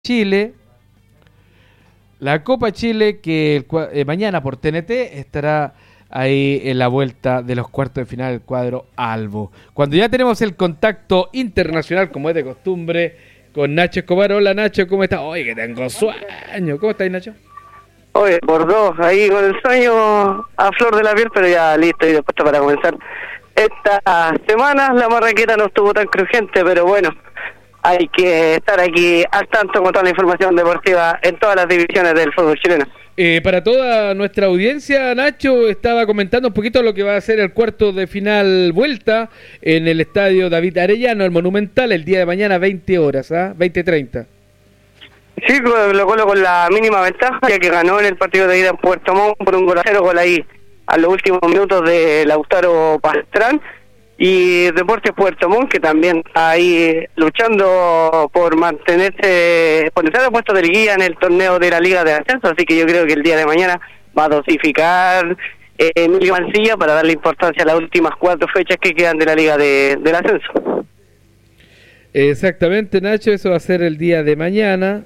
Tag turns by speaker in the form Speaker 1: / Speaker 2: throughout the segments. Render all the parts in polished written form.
Speaker 1: Chile, la Copa Chile que mañana por TNT estará ahí en la vuelta de los cuartos de final del cuadro Albo. Cuando ya tenemos el contacto internacional, como es de costumbre, con Nacho Escobar. Hola Nacho, ¿cómo estás? Oye, que tengo sueño. ¿Cómo estás, Nacho?
Speaker 2: Oye, por dos, ahí con el sueño a flor de la piel, pero ya listo y dispuesto para comenzar. Esta semana la marraqueta no estuvo tan crujiente, pero bueno, hay que estar aquí al tanto con toda la información deportiva en todas las divisiones del fútbol chileno.
Speaker 1: Para toda nuestra audiencia, Nacho estaba comentando un poquito lo que va a ser el cuarto de final vuelta en el estadio David Arellano, el Monumental, el día de mañana, 20 horas, 20:30.
Speaker 2: Sí, lo colo con la mínima ventaja, ya que ganó en el partido de ida en Puerto Montt por 1-0, gol ahí a los últimos minutos de Lautaro Pastrán. Y Deportes Puerto Montt, que también está ahí luchando por mantenerse, por entrar a puesto de liguilla en el torneo de la Liga de Ascenso, así que yo creo que el día de mañana va a dosificar Emilio Mancilla para darle importancia a las últimas 4 fechas que quedan de la Liga del Ascenso.
Speaker 1: Exactamente, Nacho, eso va a ser el día de mañana,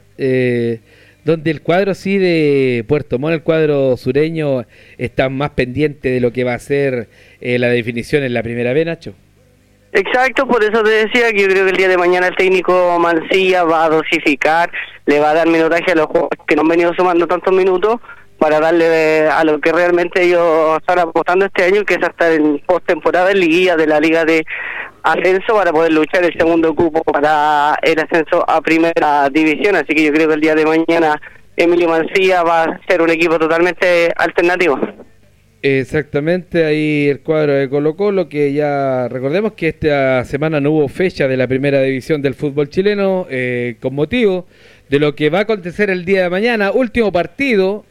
Speaker 1: donde el cuadro sí de Puerto Montt, el cuadro sureño, está más pendiente de lo que va a ser la definición en la primera vez, Nacho.
Speaker 2: Exacto, por eso te decía que yo creo que el día de mañana el técnico Mancilla va a dosificar, le va a dar minutaje a los jugadores que no han venido sumando tantos minutos para darle a lo que realmente ellos están apostando este año, que es hasta en postemporada en liguilla de la Liga de Ascenso para poder luchar el segundo cupo para el ascenso a primera división. Así que yo creo que el día de mañana Emilio Mancilla va a ser un equipo totalmente alternativo.
Speaker 1: Exactamente, ahí el cuadro de Colo-Colo, que ya recordemos que esta semana no hubo fecha de la primera división del fútbol chileno, con motivo de lo que va a acontecer el día de mañana, último partido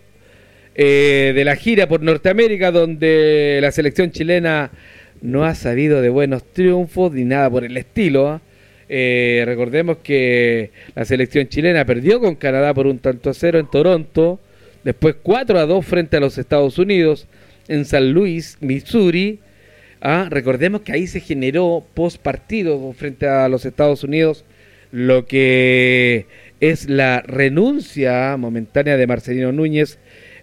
Speaker 1: de la gira por Norteamérica, donde la selección chilena no ha sabido de buenos triunfos ni nada por el estilo. Recordemos que la selección chilena perdió con Canadá por 1-0 en Toronto, después 4-2 frente a los Estados Unidos en San Luis, Missouri. Recordemos que ahí se generó post partido frente a los Estados Unidos lo que es la renuncia momentánea de Marcelino Núñez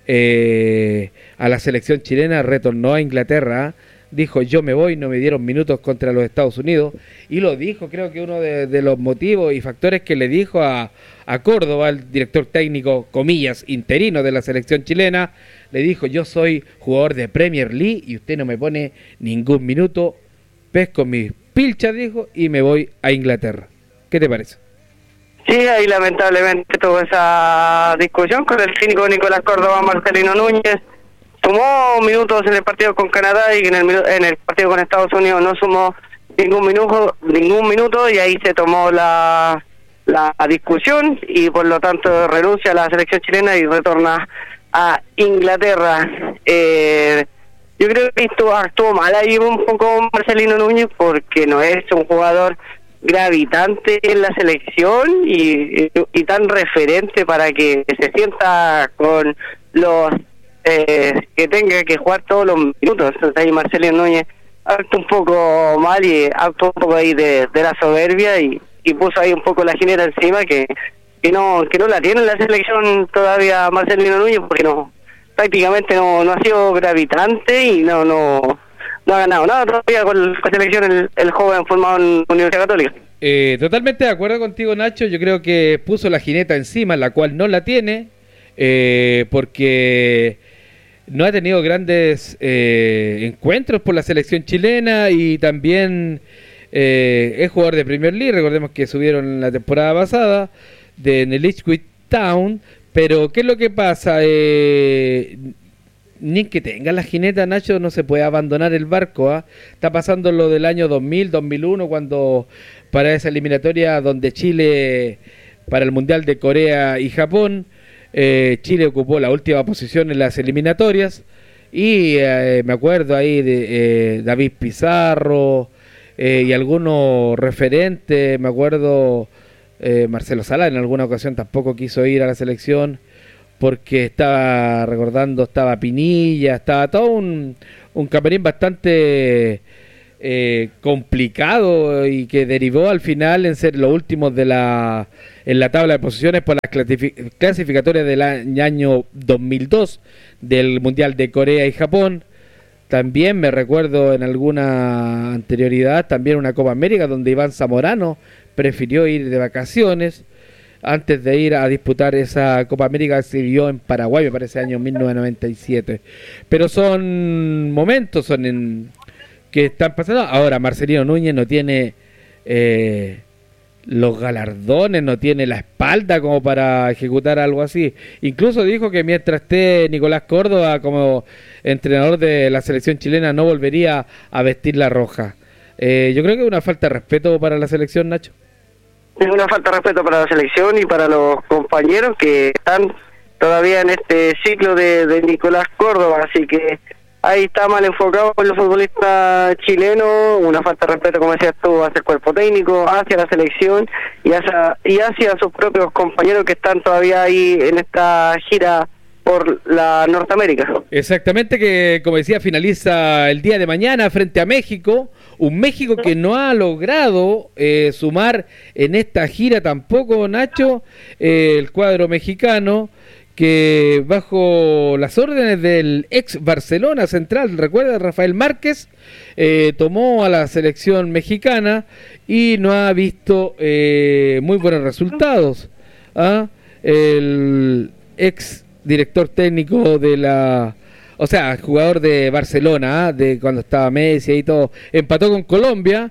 Speaker 1: a la selección chilena. Retornó a Inglaterra, dijo yo me voy, no me dieron minutos contra los Estados Unidos, y lo dijo, creo que uno de los motivos y factores que le dijo a Córdoba, el director técnico, comillas, interino de la selección chilena, le dijo yo soy jugador de Premier League y usted no me pone ningún minuto, pesco mis pilchas, dijo, y me voy a Inglaterra. ¿Qué te parece?
Speaker 2: Sí, ahí lamentablemente tuvo esa discusión con el técnico Nicolás Córdoba, Marcelino Núñez. Sumó minutos en el partido con Canadá y en el partido con Estados Unidos no sumó ningún minuto y ahí se tomó la discusión y por lo tanto renuncia a la selección chilena y retorna a Inglaterra. Yo creo que actuó mal ahí un poco Marcelino Núñez porque no es un jugador gravitante en la selección y tan referente para que se sienta con los que tenga que jugar todos los minutos. Entonces ahí Marcelino Núñez actuó un poco mal y actuó un poco ahí de la soberbia y puso ahí un poco la jineta encima que no la tiene en la selección todavía Marcelino Núñez porque prácticamente no ha sido gravitante y no ha ganado nada todavía con la selección el joven formado en Universidad Católica.
Speaker 1: Totalmente de acuerdo contigo, Nacho. Yo creo que puso la jineta encima, la cual no la tiene, porque no ha tenido grandes encuentros por la selección chilena y también es jugador de Premier League. Recordemos que subieron la temporada pasada en el Ipswich Town, pero ¿qué es lo que pasa? Ni que tenga la jineta, Nacho, no se puede abandonar el barco. Está pasando lo del año 2000, 2001, cuando para esa eliminatoria donde Chile, para el Mundial de Corea y Japón, Chile ocupó la última posición en las eliminatorias y me acuerdo ahí de David Pizarro y algunos referentes, me acuerdo Marcelo Sala en alguna ocasión tampoco quiso ir a la selección porque estaba Pinilla, estaba todo un camarín bastante complicado y que derivó al final en ser los últimos en la tabla de posiciones por las clasificatorias del año 2002 del Mundial de Corea y Japón. También me recuerdo en alguna anterioridad también una Copa América donde Iván Zamorano prefirió ir de vacaciones antes de ir a disputar esa Copa América que se dio en Paraguay, me parece, año 1997. Pero son momentos, que están pasando. Ahora Marcelino Núñez no tiene los galardones, no tiene la espalda como para ejecutar algo así. Incluso dijo que mientras esté Nicolás Córdoba como entrenador de la selección chilena no volvería a vestir la roja. Yo creo que es una falta de respeto para la selección, Nacho.
Speaker 2: Es una falta de respeto para la selección y para los compañeros que están todavía en este ciclo de Nicolás Córdoba, así que ahí está mal enfocado por los futbolistas chilenos, una falta de respeto, como decías tú, hacia el cuerpo técnico, hacia la selección y hacia sus propios compañeros que están todavía ahí en esta gira por la Norteamérica.
Speaker 1: Exactamente, que como decía, finaliza el día de mañana frente a México, un México que no ha logrado sumar en esta gira tampoco, Nacho, el cuadro mexicano, que bajo las órdenes del ex Barcelona central, recuerda, Rafael Márquez, tomó a la selección mexicana y no ha visto muy buenos resultados. El ex director técnico jugador de Barcelona, de cuando estaba Messi y todo, empató con Colombia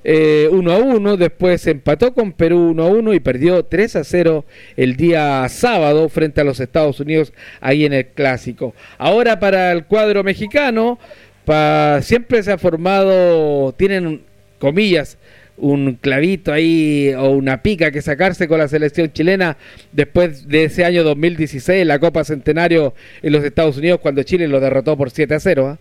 Speaker 1: 1-1, después empató con Perú 1-1 y perdió 3-0 el día sábado frente a los Estados Unidos ahí en el Clásico. Ahora para el cuadro mexicano, siempre se ha formado, tienen comillas, un clavito ahí o una pica que sacarse con la selección chilena después de ese año 2016, la Copa Centenario en los Estados Unidos, cuando Chile lo derrotó por 7-0.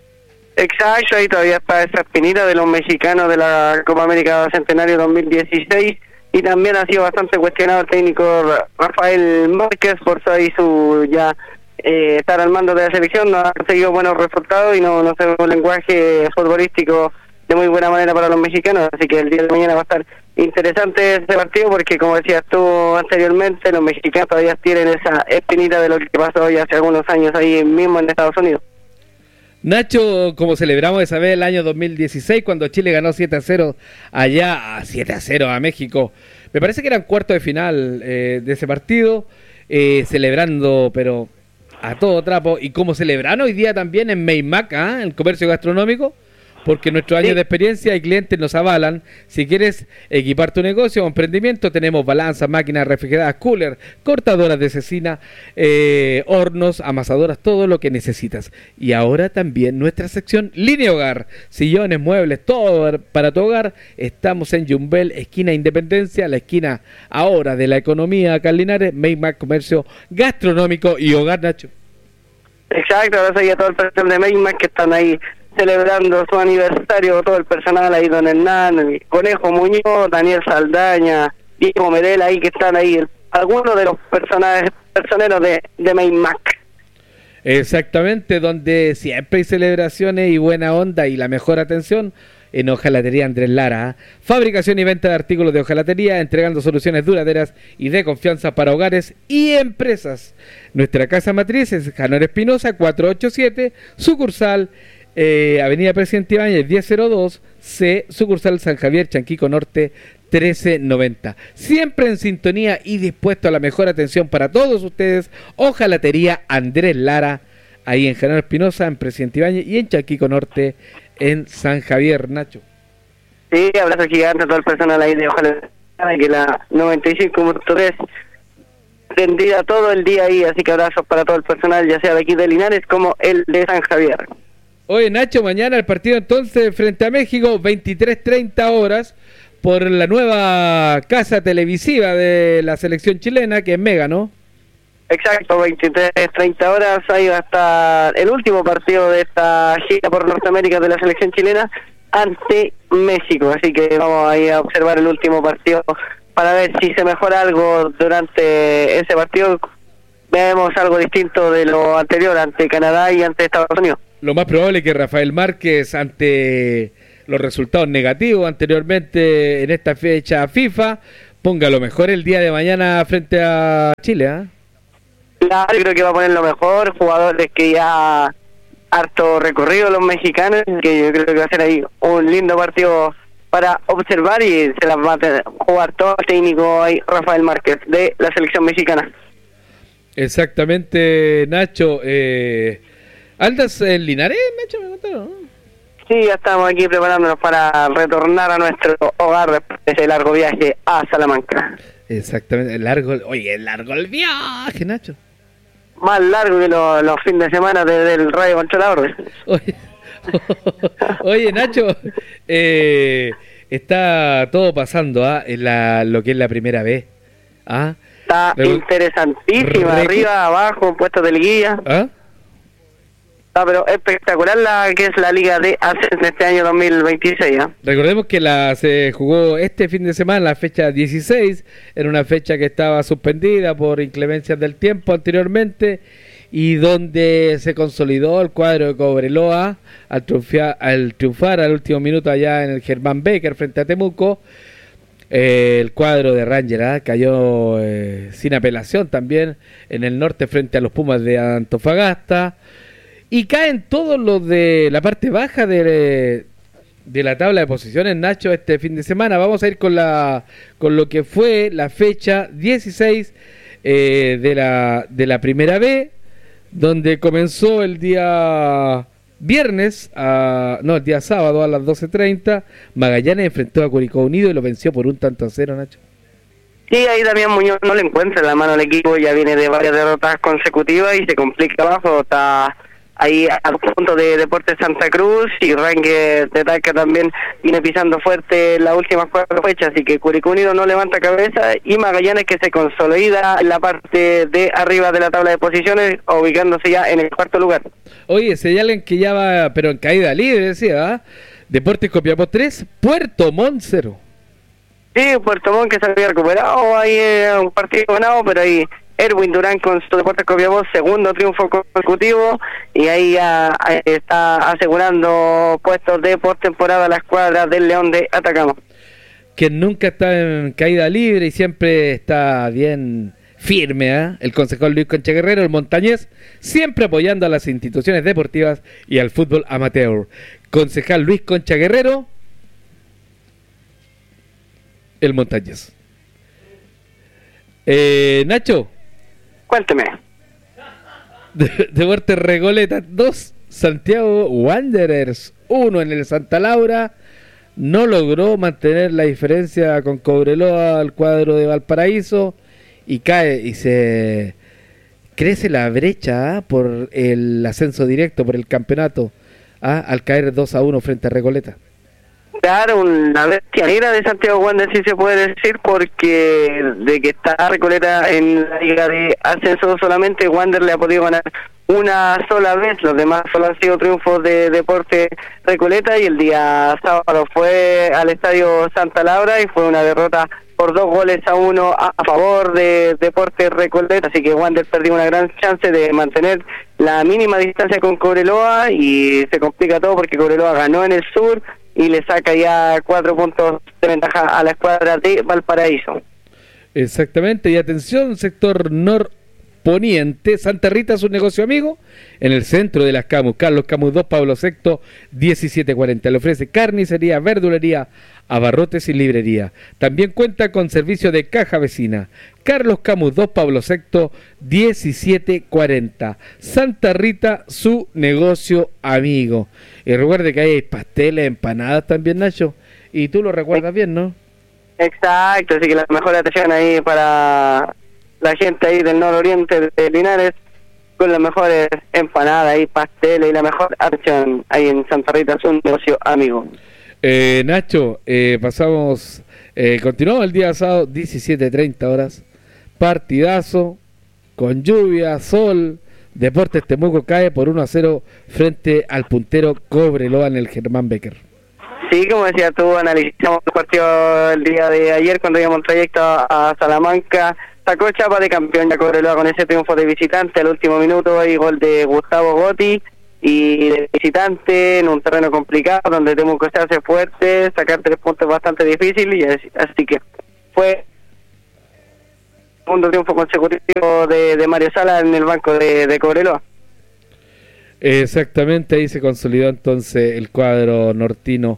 Speaker 2: Exacto, ahí todavía está esa espinita de los mexicanos de la Copa América Centenario 2016 y también ha sido bastante cuestionado el técnico Rafael Márquez por su estar al mando de la selección, no ha conseguido buenos resultados y no se ve un lenguaje futbolístico de muy buena manera para los mexicanos, así que el día de mañana va a estar interesante ese partido porque, como decías tú anteriormente, los mexicanos todavía tienen esa espinita de lo que pasó ya hace algunos años ahí mismo en Estados Unidos.
Speaker 1: Nacho, como celebramos esa vez el año 2016 cuando Chile ganó 7-0 allá, 7-0 a México, me parece que eran cuartos de final de ese partido, celebrando pero a todo trapo, y como celebran hoy día también en Meymac, el comercio gastronómico, porque nuestros años de experiencia y clientes nos avalan. Si quieres equipar tu negocio o emprendimiento, tenemos balanzas, máquinas refrigeradas, cooler, cortadoras de cecina, hornos, amasadoras, todo lo que necesitas. Y ahora también nuestra sección Línea Hogar, sillones, muebles, todo para tu hogar. Estamos en Yumbel, esquina Independencia, la esquina ahora de la economía acá en Linares, Meymac, comercio gastronómico y hogar, Nacho.
Speaker 2: Exacto, gracias a todo el personal de Meymac que están ahí celebrando su aniversario, todo el personal ahí, don Hernán, el Conejo Muñoz, Daniel Saldaña, Diego Medel, ahí que están ahí, algunos de los personeros de Meymac.
Speaker 1: Exactamente, donde siempre hay celebraciones y buena onda y la mejor atención en Hojalatería Andrés Lara. Fabricación y venta de artículos de hojalatería, entregando soluciones duraderas y de confianza para hogares y empresas. Nuestra casa matriz es Janor Espinosa 487, sucursal Avenida Presidente Ibáñez 1002 C, sucursal San Javier, Chanquico Norte 1390. Siempre en sintonía y dispuesto a la mejor atención para todos ustedes. Hojalatería Andrés Lara, ahí en Janor Espinosa, en Presidente Ibáñez, y en Chanquico Norte, en San Javier, Nacho.
Speaker 2: Sí, abrazo gigante a todo el personal ahí de Hojalatería, que la 95.3 prendida todo el día ahí, así que abrazos para todo el personal, ya sea de aquí de Linares como el de San Javier.
Speaker 1: Oye, Nacho, mañana el partido entonces frente a México, 23:30 horas, por la nueva casa televisiva de la selección chilena, que es Mega, ¿no?
Speaker 2: Exacto, 23:30 horas, ahí va a estar el último partido de esta gira por Norteamérica de la selección chilena ante México, así que vamos ahí a observar el último partido para ver si se mejora algo durante ese partido. Vemos algo distinto de lo anterior ante Canadá y ante Estados Unidos.
Speaker 1: Lo más probable es que Rafael Márquez ante los resultados negativos anteriormente en esta fecha FIFA, ponga lo mejor el día de mañana frente a Chile, ¿eh?
Speaker 2: Claro, yo creo que va a poner lo mejor, jugadores que ya harto recorrido los mexicanos, que yo creo que va a ser ahí un lindo partido para observar y se las va a jugar todo el técnico ahí, Rafael Márquez, de la selección mexicana.
Speaker 1: Exactamente, Nacho. ¿Andas en Linares, Nacho? Me contaron, ¿no?
Speaker 2: Sí, ya estamos aquí preparándonos para retornar a nuestro hogar después de ese largo viaje a Salamanca.
Speaker 1: Exactamente, largo el viaje, Nacho.
Speaker 2: Más largo que los fines de semana desde el Radio Controlador.
Speaker 1: Oye, Nacho, está todo pasando en lo que es la primera vez. ¿Ah?
Speaker 2: Está interesantísima, arriba, abajo, puestos de liguilla.
Speaker 1: ¿Ah?
Speaker 2: Está pero espectacular que es la Liga de Ascenso de este año 2026. ¿eh?
Speaker 1: Recordemos que se jugó este fin de semana, la fecha 16, era una fecha que estaba suspendida por inclemencias del tiempo anteriormente, y donde se consolidó el cuadro de Cobreloa al triunfar al último minuto allá en el Germán Becker frente a Temuco. El cuadro de Ranger cayó sin apelación también en el norte frente a los Pumas de Antofagasta. Y caen todos los de la parte baja de la tabla de posiciones, Nacho, este fin de semana. Vamos a ir con lo que fue la fecha 16 de la primera B, donde comenzó el día viernes, el día sábado a las 12:30. Magallanes enfrentó a Curicó Unido y lo venció por 1-0, Nacho.
Speaker 2: Sí, ahí Damián Muñoz no le encuentra la mano al equipo, ya viene de varias derrotas consecutivas y se complica abajo, está ahí a punto de Deportes Santa Cruz, y Ranger de Talca también viene pisando fuerte las últimas 4 fechas, así que Curicó Unido no levanta cabeza, y Magallanes que se consolida en la parte de arriba de la tabla de posiciones, ubicándose ya en el 4º lugar.
Speaker 1: Oye, si hay alguien que ya va, pero en caída libre, decía, Deportes Copiapó 3, Puerto Montt 0.
Speaker 2: Sí, Puerto Montt que se había recuperado, ahí un partido ganado, pero ahí Erwin Durán con su Deportes Copiapó, segundo triunfo consecutivo, y ahí ya está asegurando puestos de postemporada la escuadra del León de Atacama.
Speaker 1: Que nunca está en caída libre y siempre está bien firme, el concejal Luis Concha Guerrero, el montañés, siempre apoyando a las instituciones deportivas y al fútbol amateur. Concejal Luis Concha Guerrero, el montañés. Nacho,
Speaker 2: cuénteme.
Speaker 1: Deportes Recoleta 2, Santiago Wanderers 1 en el Santa Laura. No logró mantener la diferencia con Cobreloa al cuadro de Valparaíso, y cae y se crece la brecha por el ascenso directo, por el campeonato, al caer 2-1 frente a Recoleta.
Speaker 2: Claro, una bestia negra de Santiago Wander, sí se puede decir, porque de que está Recoleta en la liga de ascenso solamente, Wander le ha podido ganar una sola vez, los demás solo han sido triunfos de Deportes Recoleta, y el día sábado fue al estadio Santa Laura y fue una derrota por 2-1 a favor de Deportes Recoleta, así que Wander perdió una gran chance de mantener la mínima distancia con Cobreloa, y se complica todo porque Cobreloa ganó en el sur y le saca ya 4 puntos de ventaja a la escuadra de Valparaíso.
Speaker 1: Exactamente, y atención, sector norponiente, Santa Rita, su negocio amigo, en el centro de las Camus, Carlos Camus 2, Pablo VI, 1740. Le ofrece carnicería, verdulería, abarrotes y librería. También cuenta con servicio de caja vecina. Carlos Camus 2, Pablo VI, 1740. Santa Rita, su negocio amigo. Y recuerde que hay pasteles, empanadas también, Nacho. Y tú lo recuerdas bien, ¿no?
Speaker 2: Exacto, así que la mejor atención ahí para la gente ahí del nororiente de Linares, con las mejores empanadas y pasteles y la mejor atención ahí en Santa Rita, su negocio amigo.
Speaker 1: Nacho, continuamos el día sábado, 17:30 horas, partidazo, con lluvia, sol. Deportes Temuco cae por 1-0 frente al puntero Cobreloa en el Germán Becker.
Speaker 2: Sí, como decía tú, analizamos el partido el día de ayer cuando íbamos en trayecto a Salamanca. Sacó chapa de campeón ya Cobreloa con ese triunfo de visitante al último minuto y gol de Gustavo Gotti. y de visitante en un terreno complicado donde Temuco se hace fuerte, sacar 3 puntos es bastante difícil, y así que fue segundo triunfo consecutivo de Mario Sala en el banco de Cobreloa.
Speaker 1: Exactamente, ahí se consolidó entonces el cuadro nortino,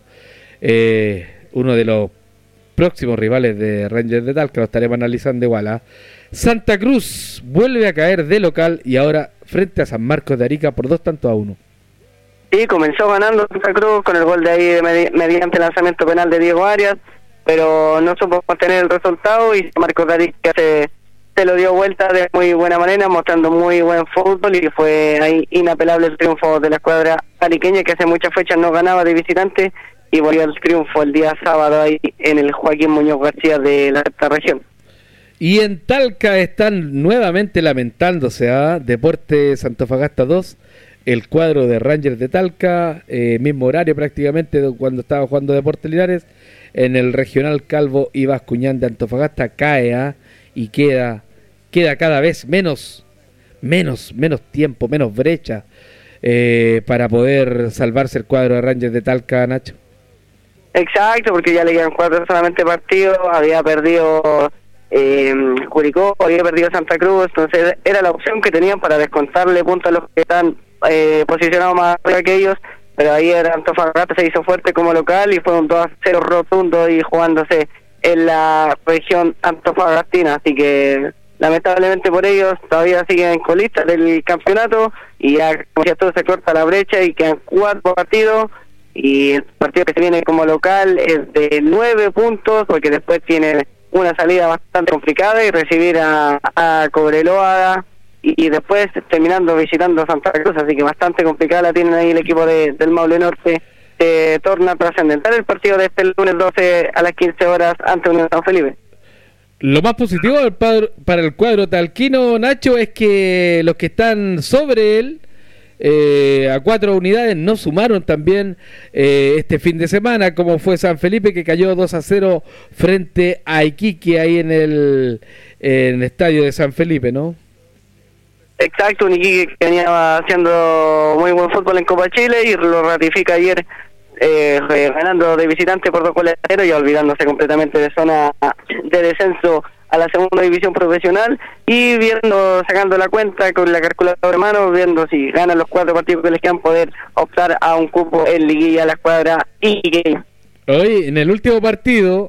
Speaker 1: uno de los próximos rivales de Rangers de Talca, lo estaremos analizando igual. ¿Ah? Santa Cruz vuelve a caer de local y ahora frente a San Marcos de Arica por 2-1.
Speaker 2: Sí, comenzó ganando Santa Cruz con el gol de ahí mediante lanzamiento penal de Diego Arias, pero no supo mantener el resultado y San Marcos de Arica se lo dio vuelta de muy buena manera, mostrando muy buen fútbol, y fue ahí inapelable el triunfo de la escuadra ariqueña, que hace muchas fechas no ganaba de visitante, y volvió al triunfo el día sábado ahí en el Joaquín Muñoz García de la sexta región.
Speaker 1: Y en Talca están nuevamente lamentándose a Deportes Antofagasta 2, el cuadro de Rangers de Talca, mismo horario prácticamente de cuando estaba jugando Deportes Linares, en el regional Calvo y Bascuñán de Antofagasta, cae y queda cada vez menos tiempo, menos brecha para poder salvarse el cuadro de Rangers de Talca, Nacho.
Speaker 2: Exacto, porque ya le quedan 4 solamente partidos, había perdido Curicó, había perdido Santa Cruz, entonces era la opción que tenían para descontarle puntos a los que están posicionados más arriba que ellos, pero ahí era Antofagasta, se hizo fuerte como local y fue un 2-0 rotundo y jugándose en la región antofagastina, así que lamentablemente por ellos todavía siguen en colistas del campeonato y ya, como decías tú, se corta la brecha y quedan 4 partidos, y el partido que se viene como local es de 9 puntos, porque después tiene una salida bastante complicada y recibir a Cobreloa y después terminando visitando Santa Cruz, así que bastante complicada la tienen ahí el equipo del Maule Norte. Torna trascendental el partido de este lunes 12 a las 15 horas ante Unión San Felipe.
Speaker 1: Lo más positivo para el cuadro talquino, Nacho, es que los que están sobre él, a 4 unidades, no sumaron también este fin de semana, como fue San Felipe, que cayó 2-0 frente a Iquique ahí en el estadio de San Felipe, ¿no?
Speaker 2: Exacto, un Iquique que venía haciendo muy buen fútbol en Copa Chile y lo ratifica ayer ganando de visitante por 2-0 y olvidándose completamente de zona de descenso a la segunda división profesional, y sacando la cuenta con la calculadora en mano, viendo si ganan los 4 partidos que les quedan, poder optar a un cupo en liguilla a la escuadra iquiqueña.
Speaker 1: Hoy en el último partido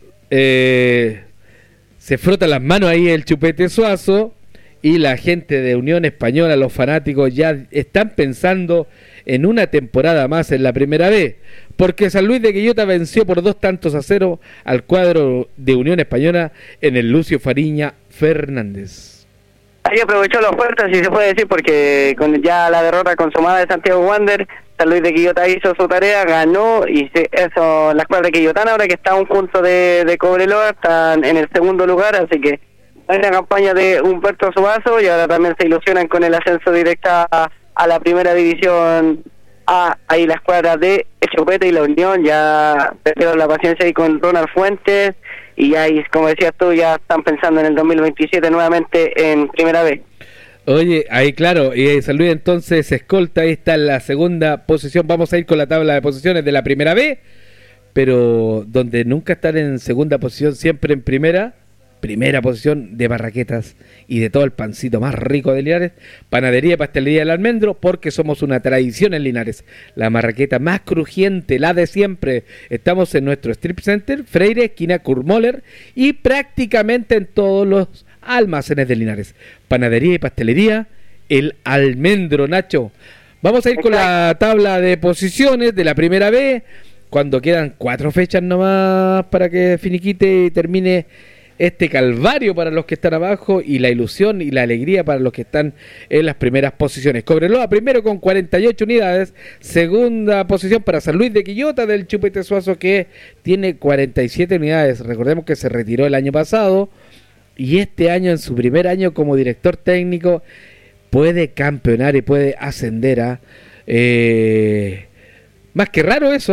Speaker 1: se frota las manos ahí el Chupete Suazo, y la gente de Unión Española, los fanáticos, ya están pensando en una temporada más en la primera B, porque San Luis de Quillota venció por 2-0 al cuadro de Unión Española en el Lucio Fariña Fernández.
Speaker 2: Ahí aprovechó las puertas, si se puede decir, porque con ya la derrota consumada de Santiago Wander, San Luis de Quillota hizo su tarea, ganó, y la escuadra de Quillotana, ahora que está a un punto de Cobreloa, están en el segundo lugar, así que hay una campaña de Humberto Suazo, y ahora también se ilusionan con el ascenso directa a la primera división A. Ahí la escuadra de Chupete y la Unión ya perdieron la paciencia ahí con Ronald Fuentes, y ya, y como decías tú, ya están pensando en el 2027 nuevamente en primera B.
Speaker 1: Oye, ahí claro, y San Luis entonces se escolta, ahí está en la segunda posición. Vamos a ir con la tabla de posiciones de la primera B, pero donde nunca están en segunda posición, siempre en primera posición de Barraquetas y de todo el pancito más rico de Linares, Panadería y Pastelería del Almendro, porque somos una tradición en Linares, la marraqueta más crujiente, la de siempre. Estamos en nuestro strip center, Freire, esquina Kurmoller, y prácticamente en todos los almacenes de Linares. Panadería y Pastelería El Almendro, Nacho. Vamos a ir con la tabla de posiciones de la primera B, cuando quedan 4 fechas nomás para que finiquite y termine este calvario para los que están abajo, y la ilusión y la alegría para los que están en las primeras posiciones. Cobreloa primero con 48 unidades, segunda posición para San Luis de Quillota del Chupete Suazo, que tiene 47 unidades. Recordemos que se retiró el año pasado y este año, en su primer año como director técnico, puede campeonar y puede ascender a más que raro eso,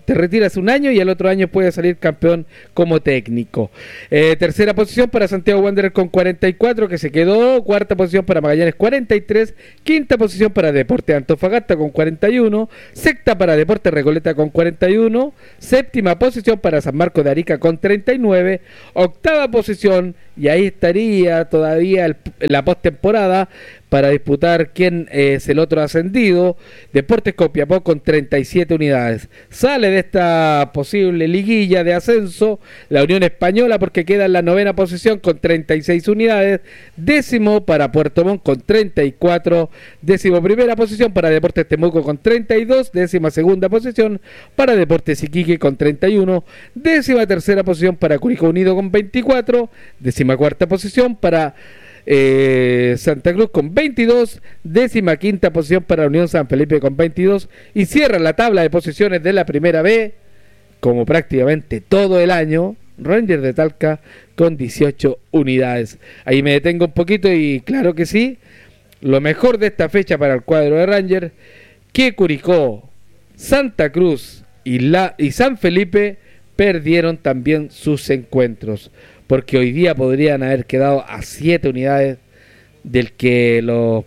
Speaker 1: te retiras un año y el otro año puedes salir campeón como técnico. Tercera posición para Santiago Wanderers con 44, que se quedó. Cuarta posición para Magallanes, 43. Quinta posición para Deportes Antofagasta con 41. Sexta para Deportes Recoleta con 41. Séptima posición para San Marcos de Arica con 39. Octava posición, y ahí estaría todavía la postemporada para disputar quién es el otro ascendido. Deportes Copiapó con 37 unidades. Sale de esta posible liguilla de ascenso la Unión Española, porque queda en la novena posición con 36 unidades. Décimo para Puerto Montt con 34. Décimo primera posición para Deportes Temuco con 32. Décima segunda posición para Deportes Iquique con 31. Décima tercera posición para Curicó Unido con 24. Décima cuarta posición para Santa Cruz con 22. Décima quinta posición para Unión San Felipe con 22. Y cierra la tabla de posiciones de la primera B, como prácticamente todo el año, Rangers de Talca con 18 unidades. Ahí me detengo un poquito y claro que sí, lo mejor de esta fecha para el cuadro de Rangers, que Curicó, Santa Cruz y San Felipe perdieron también sus encuentros, porque hoy día podrían haber quedado a 7 unidades del que los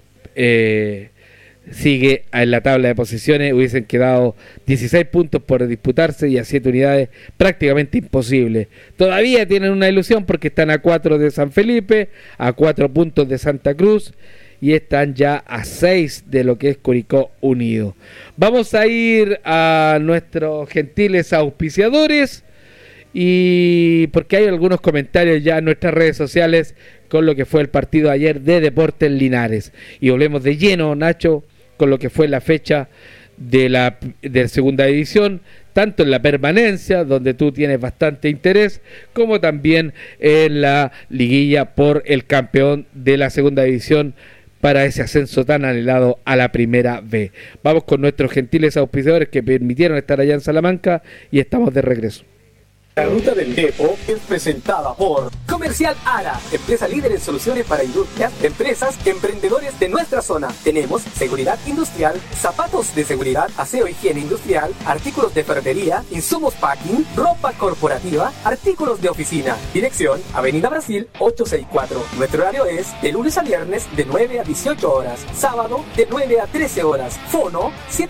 Speaker 1: sigue en la tabla de posiciones. Hubiesen quedado 16 puntos por disputarse y a 7 unidades prácticamente imposible. Todavía tienen una ilusión porque están a 4 de San Felipe, a 4 puntos de Santa Cruz y están ya a 6 de lo que es Curicó Unido. Vamos a ir a nuestros gentiles auspiciadores, y porque hay algunos comentarios ya en nuestras redes sociales con lo que fue el partido ayer de Deportes Linares, y volvemos de lleno, Nacho, con lo que fue la fecha de la segunda división, tanto en la permanencia, donde tú tienes bastante interés, como también en la liguilla por el campeón de la segunda división para ese ascenso tan anhelado a la primera B. Vamos con nuestros gentiles auspiciadores que permitieron estar allá en Salamanca, y estamos de regreso.
Speaker 3: La Ruta del Depo es presentada por Comercial Ara, empresa líder en soluciones para industrias, empresas, emprendedores de nuestra zona. Tenemos seguridad industrial, zapatos de seguridad, aseo, higiene industrial, artículos de ferretería, insumos packing, ropa corporativa, artículos de oficina. Dirección, Avenida Brasil 864. Nuestro horario es de lunes a viernes de 9 a 18 horas, sábado de 9 a 13 horas. Fono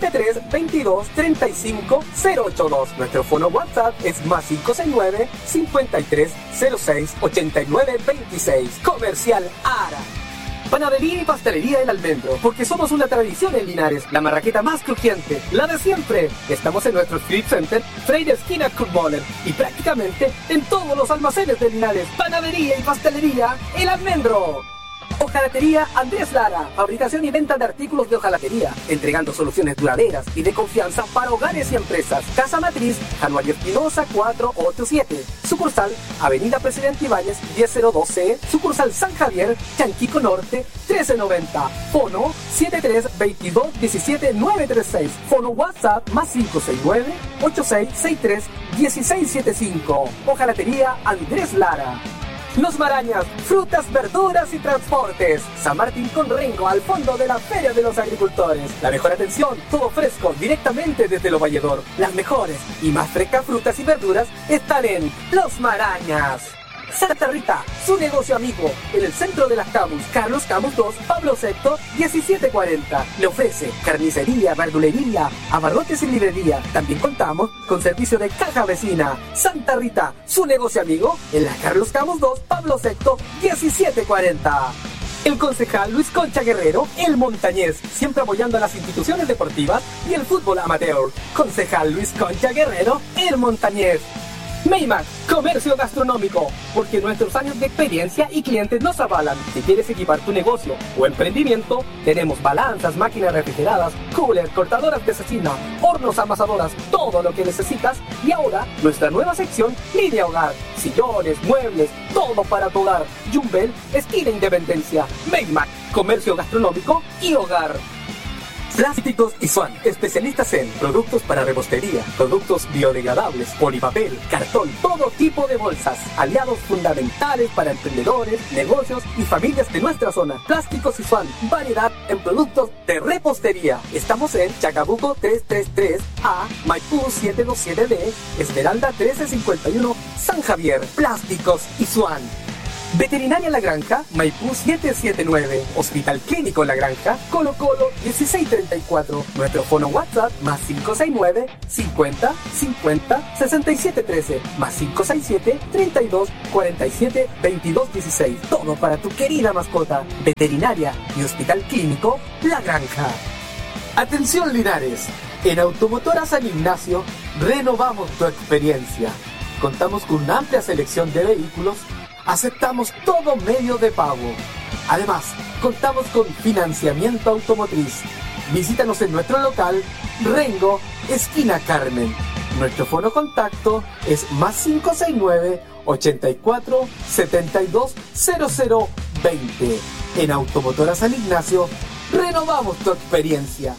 Speaker 3: 73223582. Nuestro fono WhatsApp es más 569-5306-8926. Comercial Ara. Panadería y pastelería El Almendro, porque somos una tradición en Linares, la marraqueta más crujiente, la de siempre. Estamos en nuestro Street Center, Freire esquina Kurmoller, y prácticamente en todos los almacenes de Linares. Panadería y pastelería El Almendro. Hojalatería Andrés Lara, fabricación y venta de artículos de hojalatería, entregando soluciones duraderas y de confianza para hogares y empresas. Casa Matriz, Januario Espinosa 487, sucursal Avenida Presidente Ibáñez 1002C, sucursal San Javier, Chanquico Norte 1390, fono 732217-936, fono WhatsApp más 569-8663-1675. Hojalatería Andrés Lara. Los Marañas, frutas, verduras y transportes. San Martín con Rengo, al fondo de la Feria de los Agricultores. La mejor atención, todo fresco, directamente desde Lo Valledor. Las mejores y más frescas frutas y verduras están en Los Marañas. Santa Rita, su negocio amigo, en el centro de las Camus, Carlos Camus 2, Pablo VI, 1740. Le ofrece carnicería, verdulería, abarrotes y librería. También contamos con servicio de caja vecina. Santa Rita, su negocio amigo, en la Carlos Camus 2, Pablo VI, 1740. El concejal Luis Concha Guerrero, el montañés, siempre apoyando a las instituciones deportivas y el fútbol amateur. Concejal Luis Concha Guerrero, el montañés. Meymac, comercio gastronómico, porque nuestros años de experiencia y clientes nos avalan. Si quieres equipar tu negocio o emprendimiento, tenemos balanzas, máquinas refrigeradas, coolers, cortadoras de cecina, hornos amasadoras, todo lo que necesitas. Y ahora, nuestra nueva sección, línea hogar, sillones, muebles, todo para tu hogar. Jumbel, esquina Independencia. Meymac, comercio gastronómico y hogar. Plásticos Isuan, especialistas en productos para repostería, productos biodegradables, polipapel, cartón, todo tipo de bolsas. Aliados fundamentales para emprendedores, negocios y familias de nuestra zona. Plásticos Isuan, variedad en productos de repostería. Estamos en Chacabuco 333A, Maipú 727D, Esmeralda 1351, San Javier. Plásticos Isuan. Veterinaria La Granja, Maipú 779, Hospital Clínico La Granja, Colo Colo 1634, nuestro fono WhatsApp más 569 50 50 6713, más 567 32 47 22 16. Todo para tu querida mascota. Veterinaria y Hospital Clínico La Granja. Atención Linares, en Automotora San Ignacio renovamos tu experiencia. Contamos con una amplia selección de vehículos. Aceptamos todo medio de pago. Además, contamos con financiamiento automotriz. Visítanos en nuestro local, Rengo, esquina Carmen. Nuestro fono contacto es más 569 84 72 0020. En Automotora San Ignacio, renovamos tu experiencia.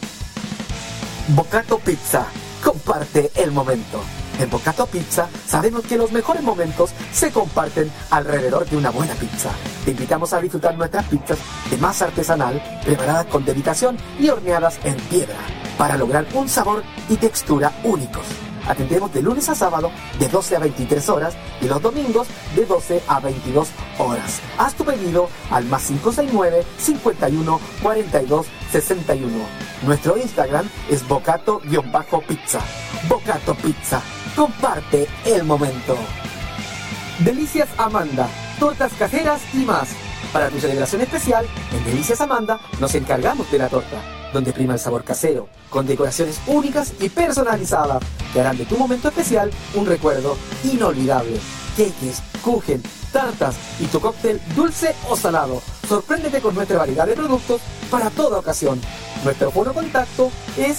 Speaker 3: Bocato Pizza, comparte el momento. En Bocato Pizza sabemos que los mejores momentos se comparten alrededor de una buena pizza. Te invitamos a disfrutar nuestras pizzas de masa artesanal, preparadas con dedicación y horneadas en piedra, para lograr un sabor y textura únicos. Atendemos de lunes a sábado de 12 a 23 horas y los domingos de 12 a 22 horas. Haz tu pedido al más 569 51 42 61. Nuestro Instagram es bocato-pizza. Bocato Pizza. Comparte el momento. Delicias Amanda, tortas caseras y más. Para tu celebración especial, en Delicias Amanda nos encargamos de la torta, donde prima el sabor casero, con decoraciones únicas y personalizadas, que harán de tu momento especial un recuerdo inolvidable. Cakes, kuchen, tartas y tu cóctel dulce o salado. Sorpréndete con nuestra variedad de productos para toda ocasión. Nuestro fono contacto es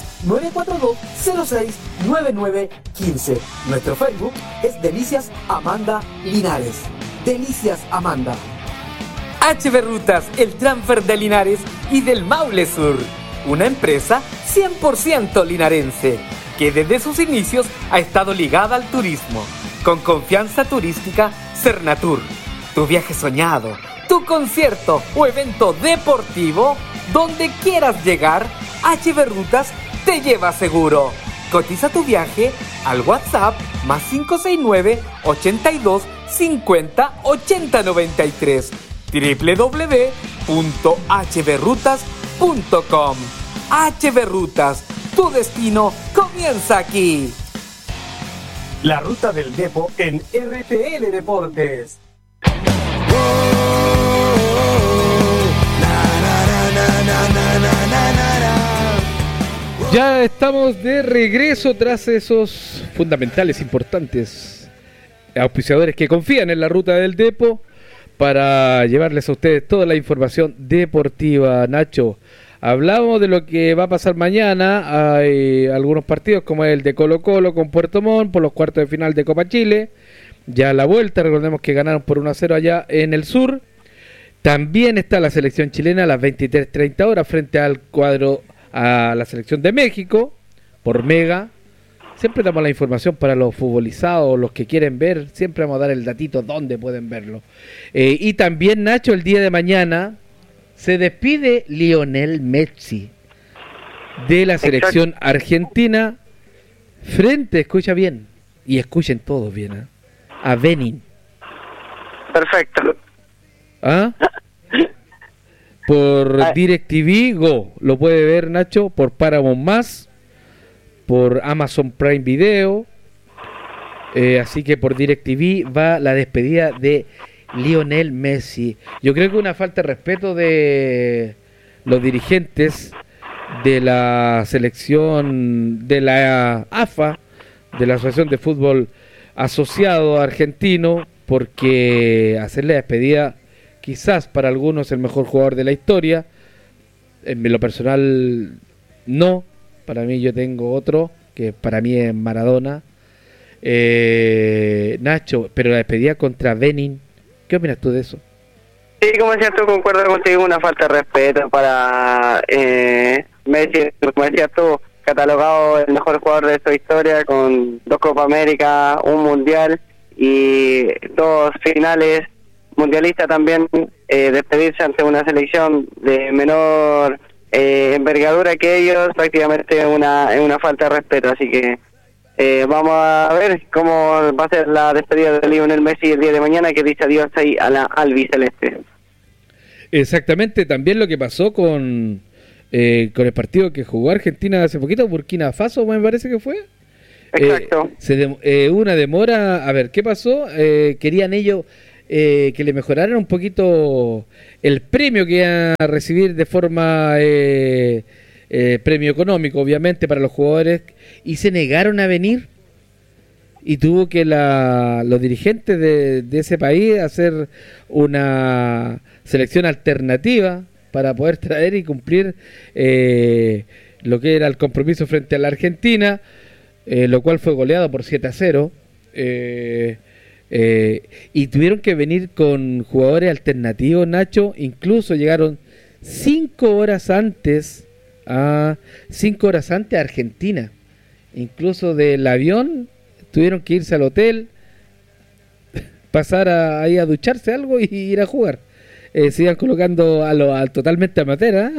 Speaker 3: 942-06-9915. Nuestro Facebook es Delicias Amanda Linares. Delicias Amanda.
Speaker 4: HB Rutas, el transfer de Linares y del Maule Sur. Una empresa 100% linarense que desde sus inicios ha estado ligada al turismo. Con confianza turística, Cernatur. Tu viaje soñado, tu concierto o evento deportivo, donde quieras llegar, HB Rutas te lleva seguro. Cotiza tu viaje al WhatsApp más 569 82 50 80 93 www.hbrutas.com. HB Rutas, tu destino comienza aquí.
Speaker 3: La ruta del Depo en RTL Deportes.
Speaker 1: Ya estamos de regreso tras esos fundamentales, importantes auspiciadores que confían en la ruta del Depo para llevarles a ustedes toda la información deportiva. Nacho, hablamos de lo que va a pasar mañana. Hay algunos partidos como el de Colo Colo con Puerto Montt por los cuartos de final de Copa Chile. Ya a la vuelta, recordemos que ganaron por 1-0 allá en el sur. También está la selección chilena a las 23:30 horas frente al cuadro a la selección de México por Mega. Siempre damos la información para los futbolizados, los que quieren ver, siempre vamos a dar el datito donde pueden verlo. Y también, Nacho, el día de mañana se despide Lionel Messi de la selección argentina frente, escucha bien, y escuchen todos bien, a Benin.
Speaker 2: Perfecto.
Speaker 1: ¿Ah? Por DirecTV Go, lo puede ver, Nacho, por Paramount Más, por Amazon Prime Video, así que por DirecTV va la despedida de Lionel Messi. Yo creo que una falta de respeto de los dirigentes de la selección de la AFA, de la Asociación de Fútbol Asociado Argentino, porque hacer la despedida, quizás para algunos el mejor jugador de la historia, en lo personal no. Para mí, yo tengo otro, que para mí es Maradona. Nacho, pero la despedida contra Benin, ¿qué opinas tú de eso?
Speaker 2: Sí, como decías tú, concuerdo contigo, una falta de respeto para Messi, como decías tú, catalogado el mejor jugador de su historia con 2 Copa América, un Mundial y 2 finales mundialistas también, despedirse ante una selección de menor envergadura que ellos, prácticamente es una falta de respeto, así que vamos a ver cómo va a ser la despedida de Lionel Messi el día de mañana, que dice adiós ahí a la albiceleste.
Speaker 1: Exactamente, también lo que pasó con el partido que jugó Argentina hace poquito, Burkina Faso, me parece que fue.
Speaker 2: Exacto.
Speaker 1: Hubo una demora, a ver, ¿qué pasó? Querían ellos que le mejoraran un poquito el premio que iban a recibir de forma premio económico, obviamente, para los jugadores, y se negaron a venir, y tuvo que los dirigentes de ese país hacer una selección alternativa para poder traer y cumplir lo que era el compromiso frente a la Argentina, lo cual fue goleado por 7-0, y tuvieron que venir con jugadores alternativos, Nacho. Incluso llegaron 5 horas antes a Argentina, incluso del avión tuvieron que irse al hotel, pasar ahí a ducharse algo y ir a jugar. Se iban colocando totalmente amateur,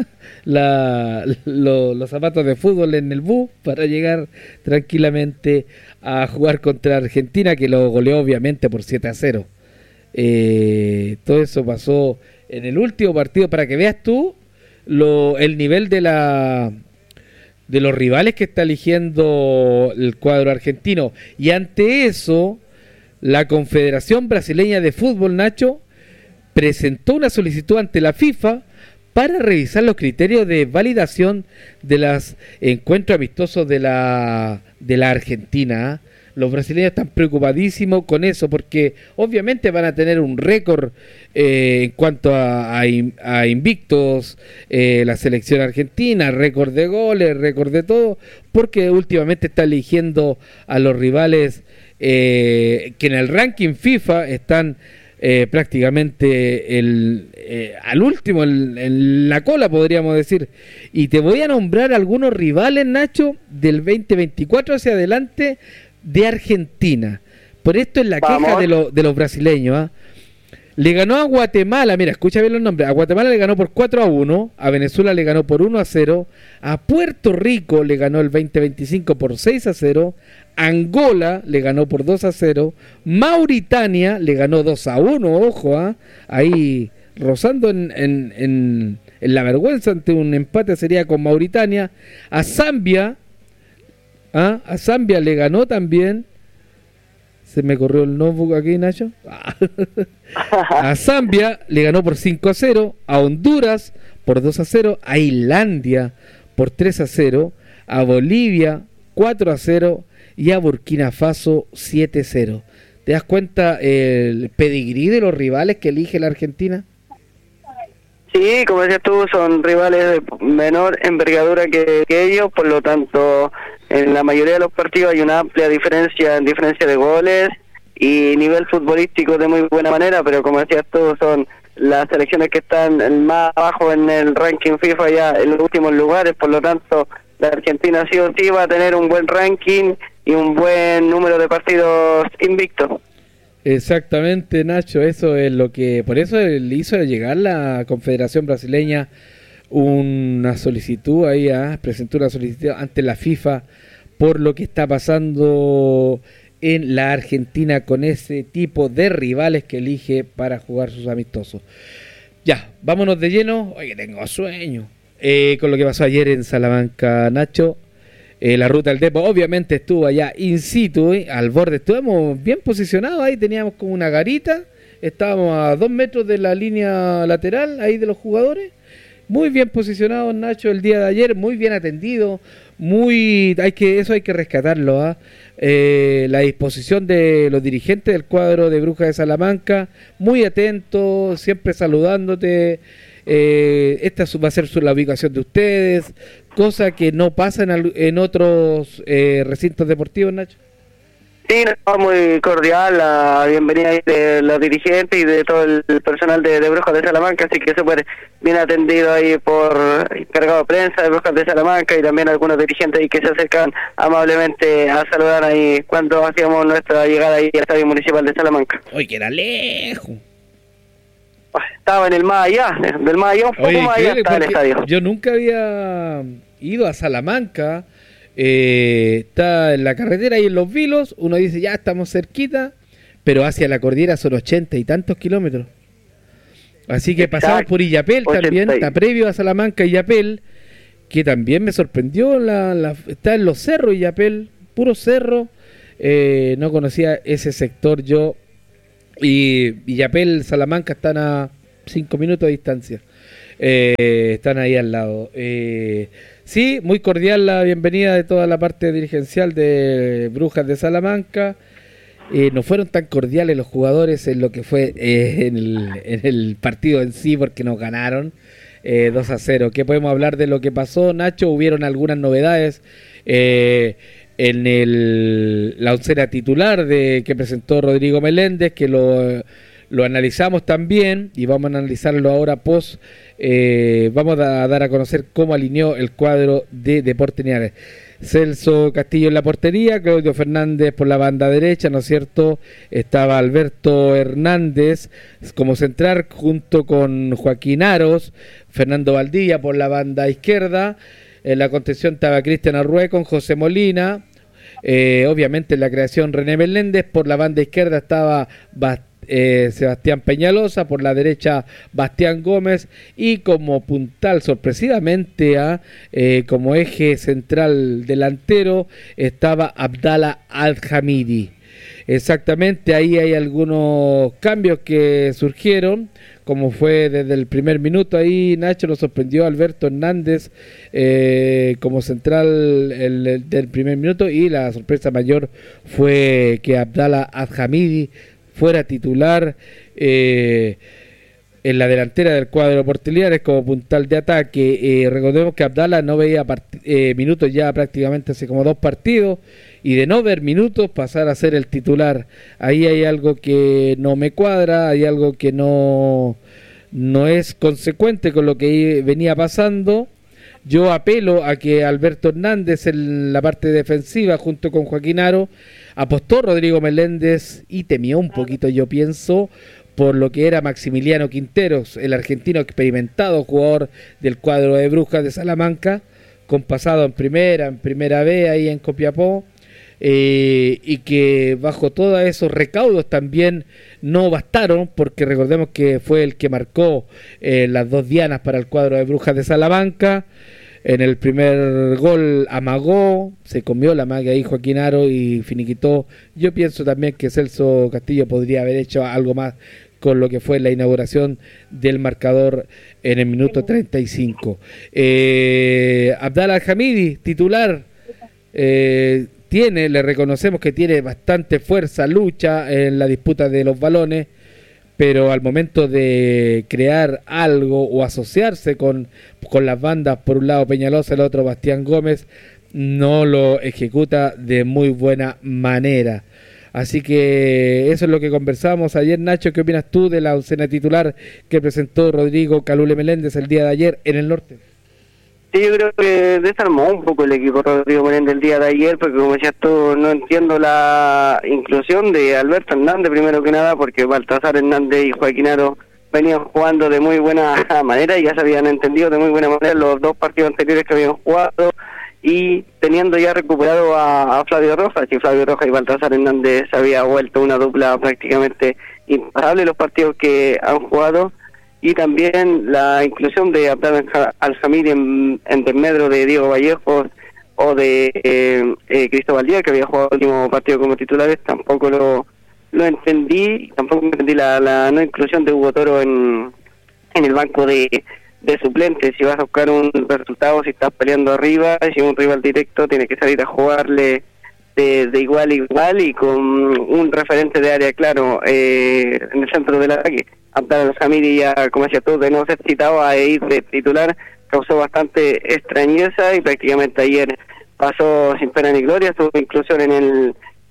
Speaker 1: los zapatos de fútbol en el bus para llegar tranquilamente a jugar contra Argentina, que lo goleó obviamente por 7-0. Todo eso pasó en el último partido, para que veas tú el nivel de los rivales que está eligiendo el cuadro argentino. Y ante eso, la Confederación Brasileña de Fútbol, Nacho, presentó una solicitud ante la FIFA para revisar los criterios de validación de los encuentros amistosos de la Argentina. Los brasileños están preocupadísimos con eso, porque obviamente van a tener un récord en cuanto a invictos, la selección argentina, récord de goles, récord de todo, porque últimamente está eligiendo a los rivales que en el ranking FIFA están prácticamente al último, en la cola, podríamos decir. Y te voy a nombrar algunos rivales, Nacho, del 2024 hacia adelante de Argentina. Por esto es la queja de los brasileños. Le ganó a Guatemala, mira, escucha bien los nombres. A Guatemala le ganó por 4-1, a Venezuela le ganó por 1-0, a Puerto Rico le ganó el 2025 por 6-0, Angola le ganó por 2-0, Mauritania le ganó 2-1, ojo, ahí rozando en la vergüenza ante un empate sería con Mauritania. A Zambia le ganó también. Se me corrió el notebook aquí, Nacho. A Zambia le ganó por 5-0, a Honduras por 2-0, a Islandia por 3-0, a Bolivia 4-0 y a Burkina Faso 7-0. ¿Te das cuenta el pedigrí de los rivales que elige la Argentina?
Speaker 2: Sí, como decías tú, son rivales de menor envergadura que ellos, por lo tanto, en la mayoría de los partidos hay una amplia diferencia de goles y nivel futbolístico de muy buena manera, pero como decías tú, son las selecciones que están más abajo en el ranking FIFA, ya en los últimos lugares, por lo tanto, la Argentina sí o sí va a tener un buen ranking y un buen número de partidos invictos.
Speaker 1: Exactamente, Nacho, eso es lo que, por eso le hizo llegar la Confederación Brasileña una solicitud ahí, presentó una solicitud ante la FIFA por lo que está pasando en la Argentina con ese tipo de rivales que elige para jugar sus amistosos. Ya, vámonos de lleno. Oye, tengo sueño. Con lo que pasó ayer en Salamanca, Nacho. La ruta del Depo obviamente estuvo allá in situ, al borde. Estuvimos bien posicionados ahí, teníamos como una garita. Estábamos a 2 metros de la línea lateral ahí de los jugadores. Muy bien posicionados, Nacho, el día de ayer, muy bien atendido, eso hay que rescatarlo, la disposición de los dirigentes del cuadro de Brujas de Salamanca, muy atentos, siempre saludándote. Esta va a ser la ubicación de ustedes, cosa que no pasa en otros recintos deportivos, Nacho.
Speaker 2: Sí, no, muy cordial la bienvenida ahí de los dirigentes y de todo el personal de Brujas de Salamanca, así que súper bien atendido ahí por encargado de prensa de Brujas de Salamanca y también algunos dirigentes ahí que se acercan amablemente a saludar ahí cuando hacíamos nuestra llegada ahí al Estadio Municipal de Salamanca.
Speaker 1: Oye, que era lejos.
Speaker 2: Estaba en el más allá, del más allá, un poco más allá estaba el estadio.
Speaker 1: Yo nunca había ido a Salamanca. Está en la carretera y en Los Vilos, uno dice ya estamos cerquita, pero hacia la cordillera son 80 y tantos kilómetros. Así que pasamos por Illapel también, está previo a Salamanca Illapel, que también me sorprendió, está en los cerros Illapel, puro cerro, no conocía ese sector yo, y Illapel, Salamanca están a 5 minutos de distancia. Están ahí al lado. Sí, muy cordial la bienvenida de toda la parte dirigencial de Brujas de Salamanca. No fueron tan cordiales los jugadores en lo que fue en el partido en sí, porque nos ganaron 2-0. ¿Qué podemos hablar de lo que pasó, Nacho? Hubieron algunas novedades en la oncena titular que presentó Rodrigo Meléndez, que lo analizamos también y vamos a analizarlo ahora post. Vamos a dar a conocer cómo alineó el cuadro de Deportes Linares. Celso Castillo en la portería, Claudio Fernández por la banda derecha, ¿no es cierto? Estaba Alberto Hernández como central junto con Joaquín Aros, Fernando Valdivia por la banda izquierda. En la contención estaba Cristian Arrué con José Molina. Obviamente en la creación René Meléndez, por la banda izquierda estaba Sebastián Peñalosa, por la derecha Bastián Gómez y como puntal sorpresivamente como eje central delantero estaba Abdallah Al-Hamidi. Exactamente, ahí hay algunos cambios que surgieron, como fue desde el primer minuto. Ahí Nacho nos sorprendió Alberto Hernández como central del primer minuto, y la sorpresa mayor fue que Abdallah Al-Hamidi fuera titular en la delantera del cuadro de Deportes Linares como puntal de ataque. Recordemos que Abdallah no veía minutos ya prácticamente hace como 2 partidos, y de no ver minutos pasar a ser el titular. Ahí hay algo que no me cuadra, hay algo que no es consecuente con lo que venía pasando. Yo apelo a que Alberto Hernández en la parte defensiva junto con Joaquín Aro apostó Rodrigo Meléndez y temió un poquito, yo pienso, por lo que era Maximiliano Quinteros, el argentino experimentado jugador del cuadro de Brujas de Salamanca, con pasado en primera B ahí en Copiapó, y que bajo todos esos recaudos también no bastaron, porque recordemos que fue el que marcó las 2 dianas para el cuadro de Brujas de Salamanca. En el primer gol amagó, se comió la magia ahí Joaquín Aro y finiquitó. Yo pienso también que Celso Castillo podría haber hecho algo más con lo que fue la inauguración del marcador en el minuto 35. Abdallah Al-Hamidi, titular, le reconocemos que tiene bastante fuerza, lucha en la disputa de los balones, pero al momento de crear algo o asociarse con las bandas, por un lado Peñalosa, el otro Bastián Gómez, no lo ejecuta de muy buena manera. Así que eso es lo que conversamos ayer. Nacho, ¿qué opinas tú de la oncena titular que presentó Rodrigo Calule Meléndez el día de ayer en el norte?
Speaker 2: Sí, yo creo que desarmó un poco el equipo Rodrigo Meléndez el día de ayer, porque como decías tú, no entiendo la inclusión de Alberto Hernández primero que nada, porque Baltasar Hernández y Joaquín Aro venían jugando de muy buena manera y ya se habían entendido de muy buena manera los 2 partidos anteriores que habían jugado, y teniendo ya recuperado a Flavio Rojas, y Flavio Rojas y Baltasar Hernández se había vuelto una dupla prácticamente imparable los partidos que han jugado. Y también la inclusión de Abdallah Al-Hamidi en desmedro de Diego Vallejos o de Cristóbal Díaz, que había jugado el último partido como titulares, tampoco lo entendí. Tampoco entendí la no inclusión de Hugo Toro en el banco de suplentes. Si vas a buscar un resultado, si estás peleando arriba, si un rival directo, tienes que salir a jugarle de igual a igual y con un referente de área claro en el centro del ataque. Abdallah Al-Hamidi, ya como decía tú, de no ser citado a ir de titular, causó bastante extrañeza y prácticamente ayer pasó sin pena ni gloria. Tuvo inclusión en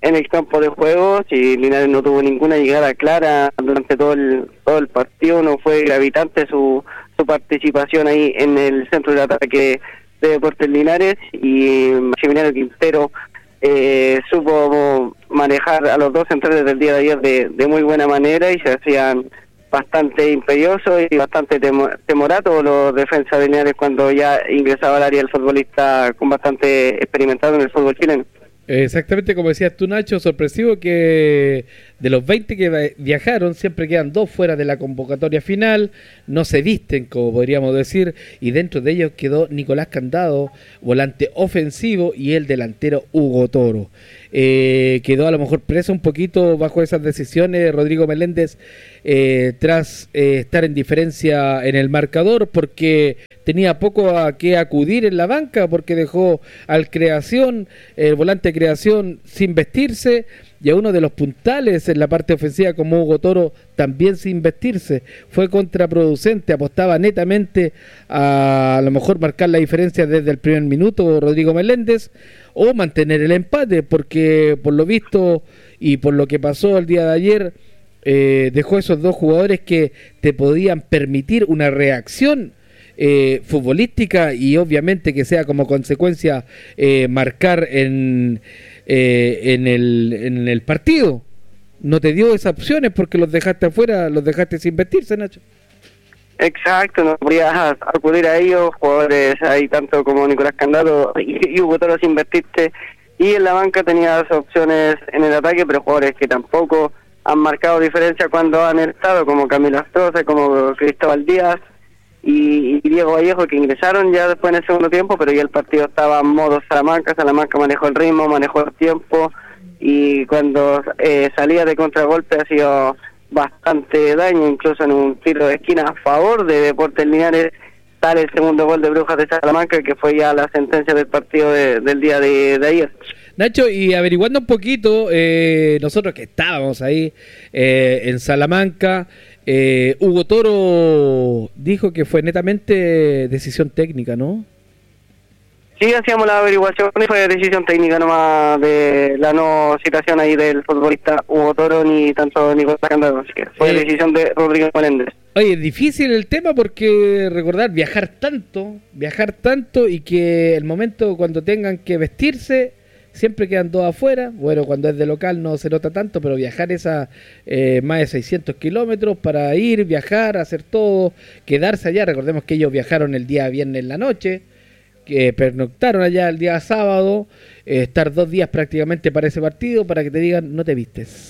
Speaker 2: en el campo de juego. Si Linares no tuvo ninguna llegada clara durante todo el partido, no fue gravitante su participación ahí en el centro de ataque de Deportes Linares, y Maximiliano Quintero supo manejar a los dos centrales del día de ayer de muy buena manera, y se hacían bastante imperiosos y bastante temoratos los defensas de Linares cuando ya ingresaba al área el futbolista con bastante experimentado en el fútbol chileno.
Speaker 1: Exactamente como decías tú, Nacho, sorpresivo que de los 20 que viajaron, siempre quedan 2 fuera de la convocatoria final, no se visten, como podríamos decir, y dentro de ellos quedó Nicolás Candado, volante ofensivo, y el delantero Hugo Toro. Quedó a lo mejor preso un poquito bajo esas decisiones Rodrigo Meléndez, tras estar en diferencia en el marcador, porque tenía poco a qué acudir en la banca, porque dejó al Creación, el volante Creación, sin vestirse, y a uno de los puntales en la parte ofensiva como Hugo Toro también sin vestirse. Fue contraproducente, apostaba netamente a lo mejor marcar la diferencia desde el primer minuto Rodrigo Meléndez, o mantener el empate, porque por lo visto y por lo que pasó el día de ayer, dejó esos 2 jugadores que te podían permitir una reacción futbolística, y obviamente que sea como consecuencia marcar en el partido. No te dio esas opciones porque los dejaste afuera, los dejaste sin vestirse, Nacho.
Speaker 2: Exacto, no podías acudir a ellos, jugadores ahí tanto como Nicolás Candado y Hugo Toro sin vestirse, y en la banca tenías opciones en el ataque, pero jugadores que tampoco han marcado diferencia cuando han estado, como Camilo Astroza, como Cristóbal Díaz y Diego Vallejo, que ingresaron ya después en el segundo tiempo, pero ya el partido estaba en modo Salamanca manejó el ritmo, manejó el tiempo, y cuando salía de contragolpe ha sido bastante daño, incluso en un tiro de esquina a favor de Deportes Linares sale el segundo gol de Brujas de Salamanca, que fue ya la sentencia del partido del día de ayer.
Speaker 1: Nacho, y averiguando un poquito, nosotros que estábamos ahí en Salamanca, Hugo Toro dijo que fue netamente decisión técnica, ¿no?
Speaker 2: Sí, hacíamos la averiguación y fue decisión técnica nomás, de la no citación ahí del futbolista Hugo Toro ni tanto Nicolás Candado, así que fue decisión de Rodrigo Meléndez.
Speaker 1: Oye, es difícil el tema porque recordar viajar tanto y que el momento cuando tengan que vestirse siempre quedan 2 afuera. Bueno, cuando es de local no se nota tanto, pero viajar esa más de 600 kilómetros para ir, viajar, hacer todo, quedarse allá. Recordemos que ellos viajaron el día viernes en la noche, que pernoctaron allá el día sábado, estar 2 días prácticamente para ese partido, para que te digan no te vistes.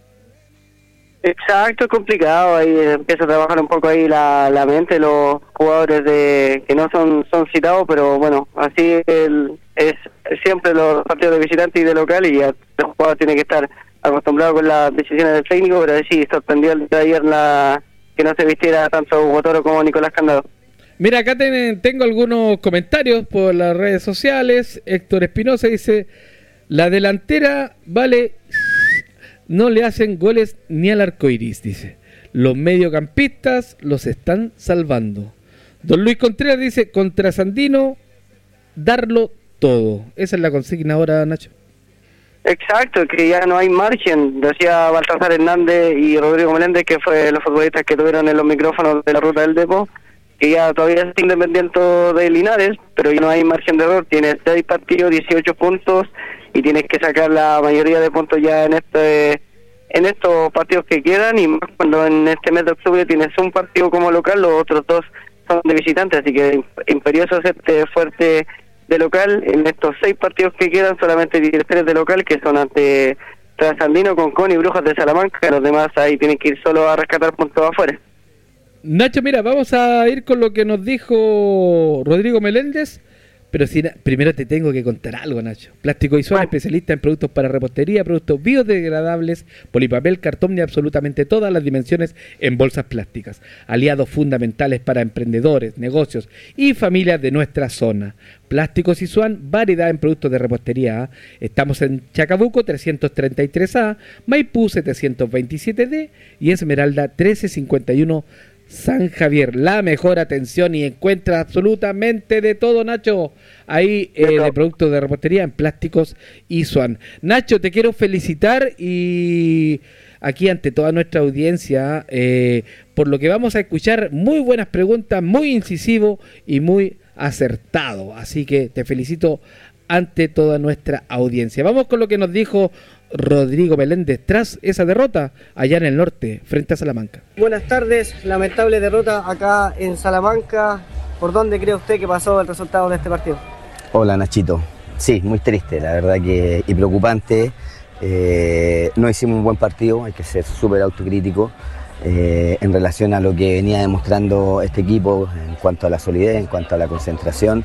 Speaker 2: Exacto, es complicado, ahí empieza a trabajar un poco ahí la mente de los jugadores que no son citados, pero bueno, así es siempre los partidos de visitante y de local, y ya el jugador tiene que estar acostumbrado con las decisiones del técnico, pero sí, sorprendió el día de ayer que no se vistiera tanto Hugo Toro como Nicolás Candado.
Speaker 1: Mira, acá tengo algunos comentarios por las redes sociales. Héctor Espinosa dice: la delantera vale, no le hacen goles ni al arcoiris, dice. Los mediocampistas los están salvando. Don Luis Contreras dice: contra Sandino, darlo todo. Esa es la consigna ahora, Nacho.
Speaker 2: Exacto, que ya no hay margen, decía Baltasar Hernández y Rodrigo Meléndez, que fue los futbolistas que tuvieron en los micrófonos de la Ruta del Depo, que ya todavía es independiente de Linares, pero ya no hay margen de error. Tienes 6 partidos, 18 puntos, y tienes que sacar la mayoría de puntos ya en estos partidos que quedan, y más cuando en este mes de octubre tienes un partido como local, los otros 2 son de visitantes, así que imperioso hacerte fuerte de local. En estos 6 partidos que quedan, solamente 3 de local, que son ante Trasandino, Concón y Brujas de Salamanca. Los demás ahí tienen que ir solo a rescatar puntos afuera.
Speaker 1: Nacho, mira, vamos a ir con lo que nos dijo Rodrigo Meléndez, pero primero te tengo que contar algo, Nacho. Plástico Visual, especialista en productos para repostería, productos biodegradables, polipapel, cartón y absolutamente todas las dimensiones en bolsas plásticas. Aliados fundamentales para emprendedores, negocios y familias de nuestra zona. Plásticos Isuan, variedad en productos de repostería. Estamos en Chacabuco 333A, Maipú 727D y Esmeralda 1351 San Javier, la mejor atención y encuentra absolutamente de todo, Nacho, ahí de productos de repostería en plásticos y Swan. Nacho, te quiero felicitar y aquí ante toda nuestra audiencia por lo que vamos a escuchar, muy buenas preguntas, muy incisivo y muy acertado, así que te felicito ante toda nuestra audiencia. Vamos con lo que nos dijo Rodrigo Meléndez tras esa derrota allá en el norte frente a Salamanca.
Speaker 5: Buenas tardes, lamentable derrota acá en Salamanca. ¿Por dónde cree usted que pasó el resultado de este partido?
Speaker 6: Hola Nachito, sí, muy triste, la verdad que y preocupante. No hicimos un buen partido, hay que ser súper autocrítico en relación a lo que venía demostrando este equipo en cuanto a la solidez, en cuanto a la concentración.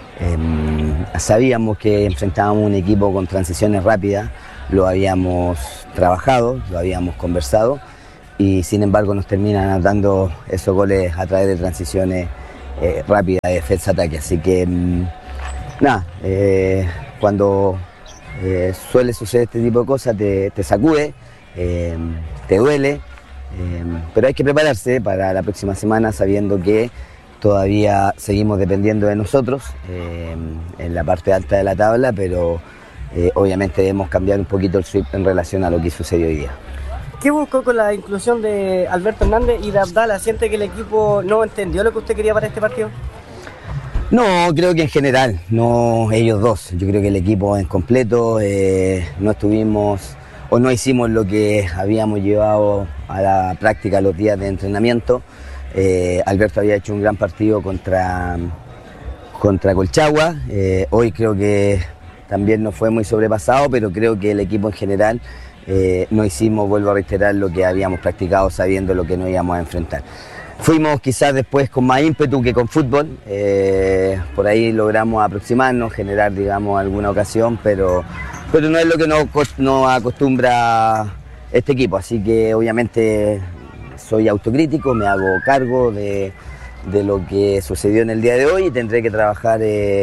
Speaker 6: Sabíamos que enfrentábamos un equipo con transiciones rápidas, lo habíamos trabajado, lo habíamos conversado y sin embargo nos terminan dando esos goles a través de transiciones rápidas de defensa-ataque. Así que nada, cuando suele suceder este tipo de cosas te sacude, te duele, pero hay que prepararse para la próxima semana sabiendo que todavía seguimos dependiendo de nosotros en la parte alta de la tabla, pero obviamente debemos cambiar un poquito el switch en relación a lo que sucedió hoy día.
Speaker 5: ¿Qué buscó con la inclusión de Alberto Hernández y de Abdala? ¿Siente que el equipo no entendió lo que usted quería para este partido?
Speaker 6: No, creo que en general, no ellos dos. Yo creo que el equipo en completo no estuvimos o no hicimos lo que habíamos llevado a la práctica los días de entrenamiento. Alberto había hecho un gran partido contra Colchagua. Hoy creo que también no fue muy sobrepasado, pero creo que el equipo en general no hicimos, vuelvo a reiterar, lo que habíamos practicado sabiendo lo que nos íbamos a enfrentar. Fuimos quizás después con más ímpetu que con fútbol, por ahí logramos aproximarnos, generar digamos alguna ocasión, pero no es lo que nos acostumbra este equipo, así que obviamente soy autocrítico, me hago cargo de lo que sucedió en el día de hoy y tendré que trabajar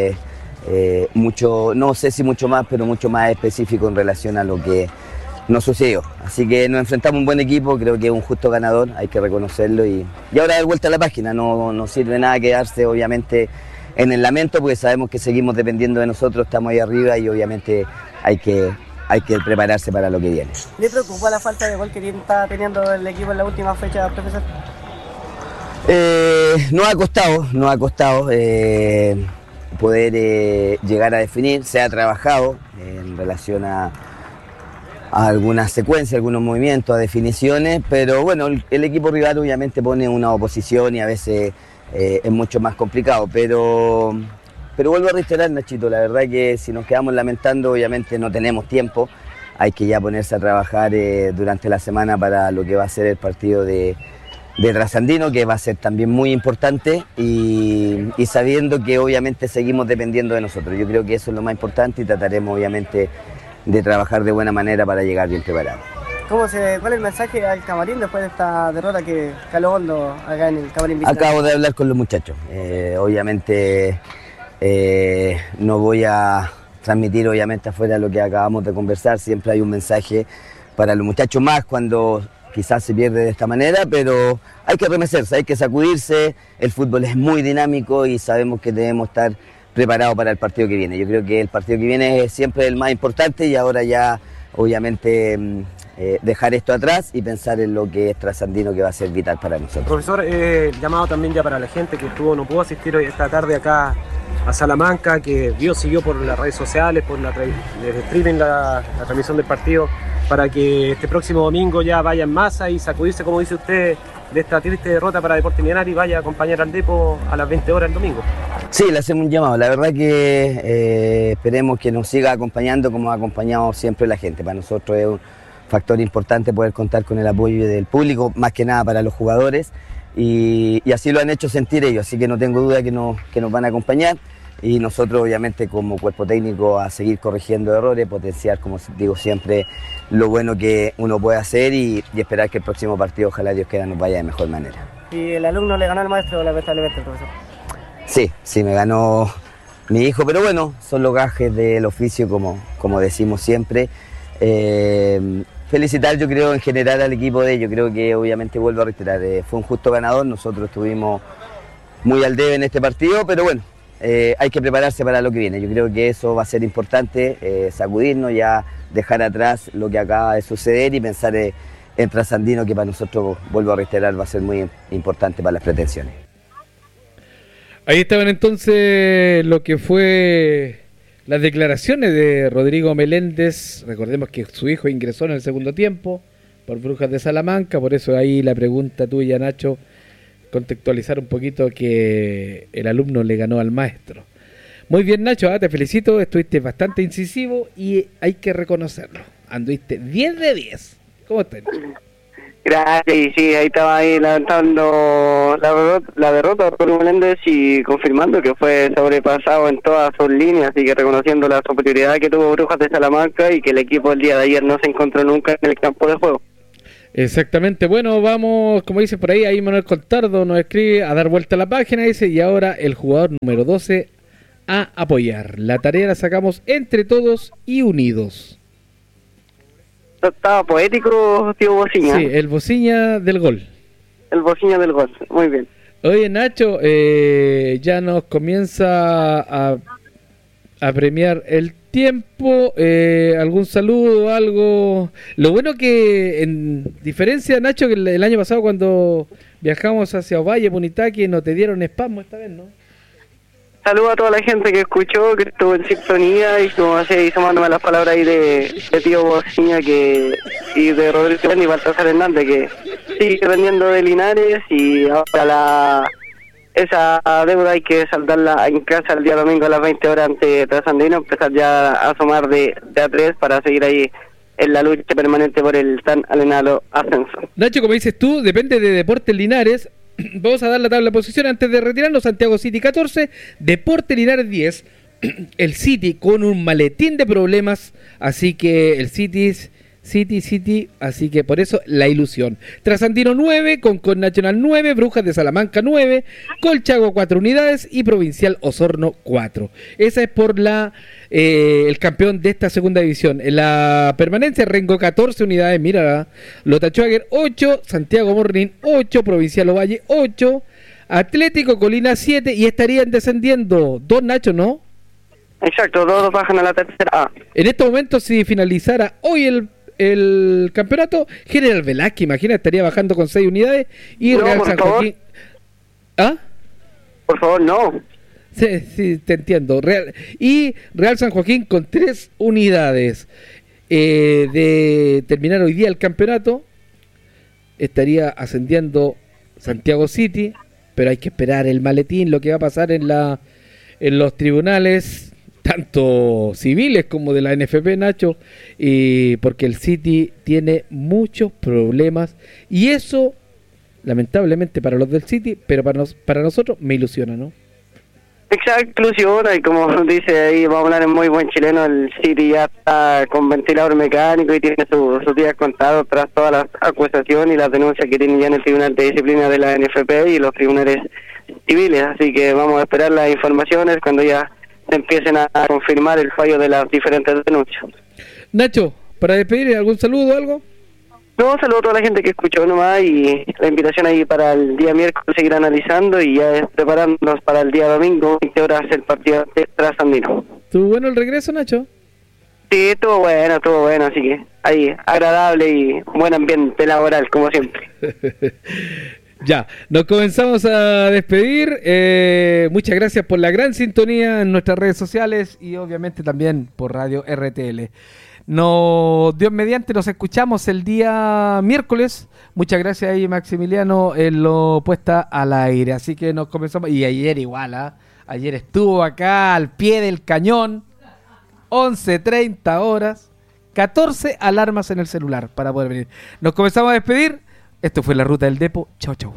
Speaker 6: mucho, no sé si mucho más, pero mucho más específico en relación a lo que nos sucedió. Así que nos enfrentamos a un buen equipo, creo que es un justo ganador, hay que reconocerlo y ahora dar vuelta a la página, no sirve nada quedarse obviamente en el lamento porque sabemos que seguimos dependiendo de nosotros, estamos ahí arriba y obviamente hay que prepararse para lo que viene.
Speaker 5: ¿Le preocupa la falta de gol que está teniendo el equipo en la última fecha, profesor?
Speaker 6: Nos ha costado poder llegar a definir, se ha trabajado en relación a algunas secuencias, algunos movimientos, a definiciones, pero bueno, el equipo rival obviamente pone una oposición y a veces es mucho más complicado, pero vuelvo a reiterar, Nachito, la verdad que si nos quedamos lamentando obviamente no tenemos tiempo, hay que ya ponerse a trabajar durante la semana para lo que va a ser el partido de Trasandino, que va a ser también muy importante y sabiendo que obviamente seguimos dependiendo de nosotros. Yo creo que eso es lo más importante y trataremos obviamente de trabajar de buena manera para llegar bien preparados.
Speaker 5: ¿Cuál es el mensaje al camarín después de esta derrota que caló hondo acá en el camarín visitante?
Speaker 6: Acabo de hablar con los muchachos. Obviamente no voy a transmitir obviamente afuera lo que acabamos de conversar. Siempre hay un mensaje para los muchachos más cuando quizás se pierde de esta manera, pero hay que remecerse, hay que sacudirse. El fútbol es muy dinámico y sabemos que debemos estar preparados para el partido que viene. Yo creo que el partido que viene es siempre el más importante y ahora ya obviamente dejar esto atrás y pensar en lo que es Trasandino, que va a ser vital para nosotros.
Speaker 7: Profesor, llamado también ya para la gente que no pudo asistir hoy esta tarde acá a Salamanca, que siguió por las redes sociales, por desde streaming la transmisión del partido, para que este próximo domingo ya vaya en masa y sacudirse, como dice usted, de esta triste derrota para Deportes Millonarios y vaya a acompañar al Depo a las 20 horas el domingo.
Speaker 6: Sí, le hacemos un llamado. La verdad que esperemos que nos siga acompañando como ha acompañado siempre la gente. Para nosotros es un factor importante poder contar con el apoyo del público, más que nada para los jugadores, y así lo han hecho sentir ellos, así que no tengo duda que nos van a acompañar. Y nosotros obviamente como cuerpo técnico a seguir corrigiendo errores, potenciar, como digo siempre, lo bueno que uno puede hacer y esperar que el próximo partido, ojalá Dios quiera, nos vaya de mejor manera.
Speaker 5: ¿Y el alumno le ganó al maestro lamentablemente, profesor?
Speaker 6: Sí, me ganó mi hijo, pero bueno, son los gajes del oficio como decimos siempre. felicitar, yo creo, en general al equipo de ellos. Creo que obviamente, vuelvo a reiterar, fue un justo ganador. Nosotros estuvimos muy al debe en este partido, pero bueno, hay que prepararse para lo que viene. Yo creo que eso va a ser importante, sacudirnos, ya dejar atrás lo que acaba de suceder y pensar en Trasandino, que para nosotros, vuelvo a reiterar, va a ser muy importante para las pretensiones.
Speaker 1: Ahí estaban entonces lo que fue las declaraciones de Rodrigo Meléndez. Recordemos que su hijo ingresó en el segundo tiempo por Brujas de Salamanca, por eso ahí la pregunta tuya, Nacho, contextualizar un poquito que el alumno le ganó al maestro. Muy bien, Nacho, te felicito, estuviste bastante incisivo y hay que reconocerlo. Anduviste 10 de 10. ¿Cómo estás, Nacho?
Speaker 2: Gracias, y sí, ahí estaba ahí lamentando la derrota de Rodrigo Meléndez y confirmando que fue sobrepasado en todas sus líneas, y que reconociendo la superioridad que tuvo Brujas de Salamanca y que el equipo el día de ayer no se encontró nunca en el campo de juego.
Speaker 1: Exactamente, bueno, vamos, como dice por ahí Manuel Contardo nos escribe a dar vuelta a la página, dice, y ahora el jugador número 12 a apoyar. La tarea la sacamos entre todos y unidos.
Speaker 2: Estaba poético, tío Bociña.
Speaker 1: Sí, el Bociña del gol.
Speaker 2: El Bociña del gol, muy bien.
Speaker 1: Oye, Nacho, ya nos comienza a premiar el tiempo. ¿Algún saludo, algo? Lo bueno que, en diferencia, Nacho, que el año pasado cuando viajamos hacia Ovalle, Punitaqui, no te dieron espasmo esta vez, ¿no?
Speaker 2: Saludos a toda la gente que escuchó, que estuvo en sintonía, y como así, sumándome las palabras ahí de tío Bociña y de Rodrigo y Baltasar Hernández, que sigue dependiendo de Linares, y ahora esa deuda hay que saldarla en casa el día domingo a las 20 horas ante Trasandino, empezar ya a sumar de a 3 para seguir ahí en la lucha permanente por el tan anhelado ascenso.
Speaker 1: Nacho, como dices tú, depende de Deportes Linares. Vamos a dar la tabla de posición antes de retirarnos. Santiago City 14, Deportes Linares 10, el City con un maletín de problemas, así que el City, así que por eso la ilusión. Trasandino 9, con Nacional 9, Brujas de Salamanca 9, Colchagua 4 unidades y Provincial Osorno 4. Esa es por el campeón de esta segunda división. En la permanencia, Rengo 14 unidades, mira, Lota Schwager 8, Santiago Morning 8, Provincial Ovalle 8, Atlético Colina 7, y estarían descendiendo 2, Nacho, ¿no?
Speaker 2: Exacto, 2 bajan a la tercera A.
Speaker 1: En este momento, si finalizara hoy el campeonato, General Velázquez, imagina, estaría bajando con 6 unidades y
Speaker 2: no,
Speaker 1: Real San Joaquín. ¿Ah?
Speaker 2: Por favor, no.
Speaker 1: Sí, te entiendo. Real San Joaquín con 3 unidades. De terminar hoy día el campeonato, estaría ascendiendo Santiago City, pero hay que esperar el maletín, lo que va a pasar en los tribunales, tanto civiles como de la NFP, Nacho, porque el City tiene muchos problemas, y eso, lamentablemente para los del City, pero para nosotros me ilusiona, ¿no?
Speaker 2: Exacto, ilusiona, y como dice ahí, vamos a hablar en muy buen chileno, el City ya está con ventilador mecánico y tiene sus días contados tras todas las acusaciones y las denuncias que tiene ya en el Tribunal de Disciplina de la NFP y los tribunales civiles, así que vamos a esperar las informaciones cuando ya se empiecen a confirmar el fallo de las diferentes denuncias. Nacho,
Speaker 1: para despedir, ¿algún saludo o algo?
Speaker 2: No, saludo a toda la gente que escuchó nomás, y la invitación ahí para el día miércoles seguir analizando y ya preparándonos para el día domingo, 20 horas, el partido de Trasandino.
Speaker 1: ¿Estuvo bueno el regreso, Nacho?
Speaker 2: Sí, estuvo bueno, así que ahí, agradable y buen ambiente laboral, como siempre.
Speaker 1: Ya, nos comenzamos a despedir. Muchas gracias por la gran sintonía en nuestras redes sociales y obviamente también por Radio RTL. Dios mediante, nos escuchamos el día miércoles. Muchas gracias ahí, Maximiliano, en lo puesta al aire. Así que nos comenzamos. Y ayer igual, ayer estuvo acá al pie del cañón, 11:30 horas, 14 alarmas en el celular para poder venir. Nos comenzamos a despedir. Esto fue La Ruta del Depo. Chau, chau.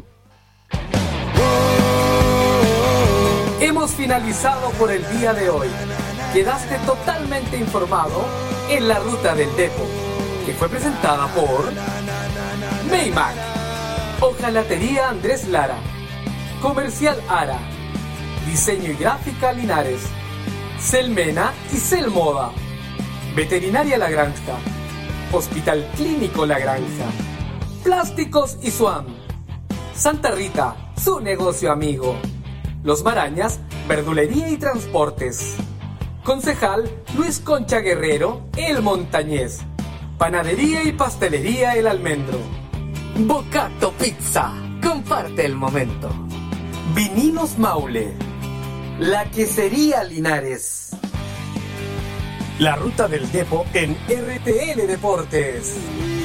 Speaker 4: Hemos finalizado por el día de hoy. Quedaste totalmente informado en La Ruta del Depo, que fue presentada por Maymac, Hojalatería Andrés Lara, Comercial Ara, Diseño y Gráfica Linares, Selmena y Selmoda, Veterinaria La Granja, Hospital Clínico La Granja. Plásticos y Suam. Santa Rita, su negocio amigo. Los Marañas, verdulería y transportes. Concejal Luis Concha Guerrero, El Montañés. Panadería y pastelería El Almendro. Bocato Pizza, comparte el momento. Vinilos Maule. La Quesería Linares. La Ruta del Depo en RTL Deportes.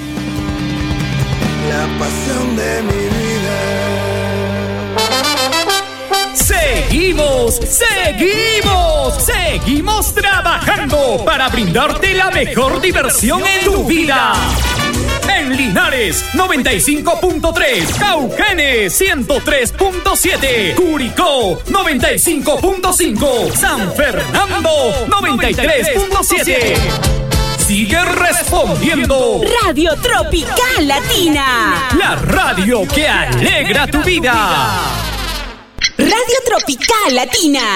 Speaker 8: La pasión de mi vida.
Speaker 9: Seguimos trabajando para brindarte la mejor diversión en tu vida. En Linares 95.3, Cauquenes 103.7, Curicó 95.5, San Fernando 93.7. Sigue respondiendo.
Speaker 10: Radio Tropical Latina.
Speaker 9: La radio que alegra tu vida.
Speaker 10: Radio Tropical Latina.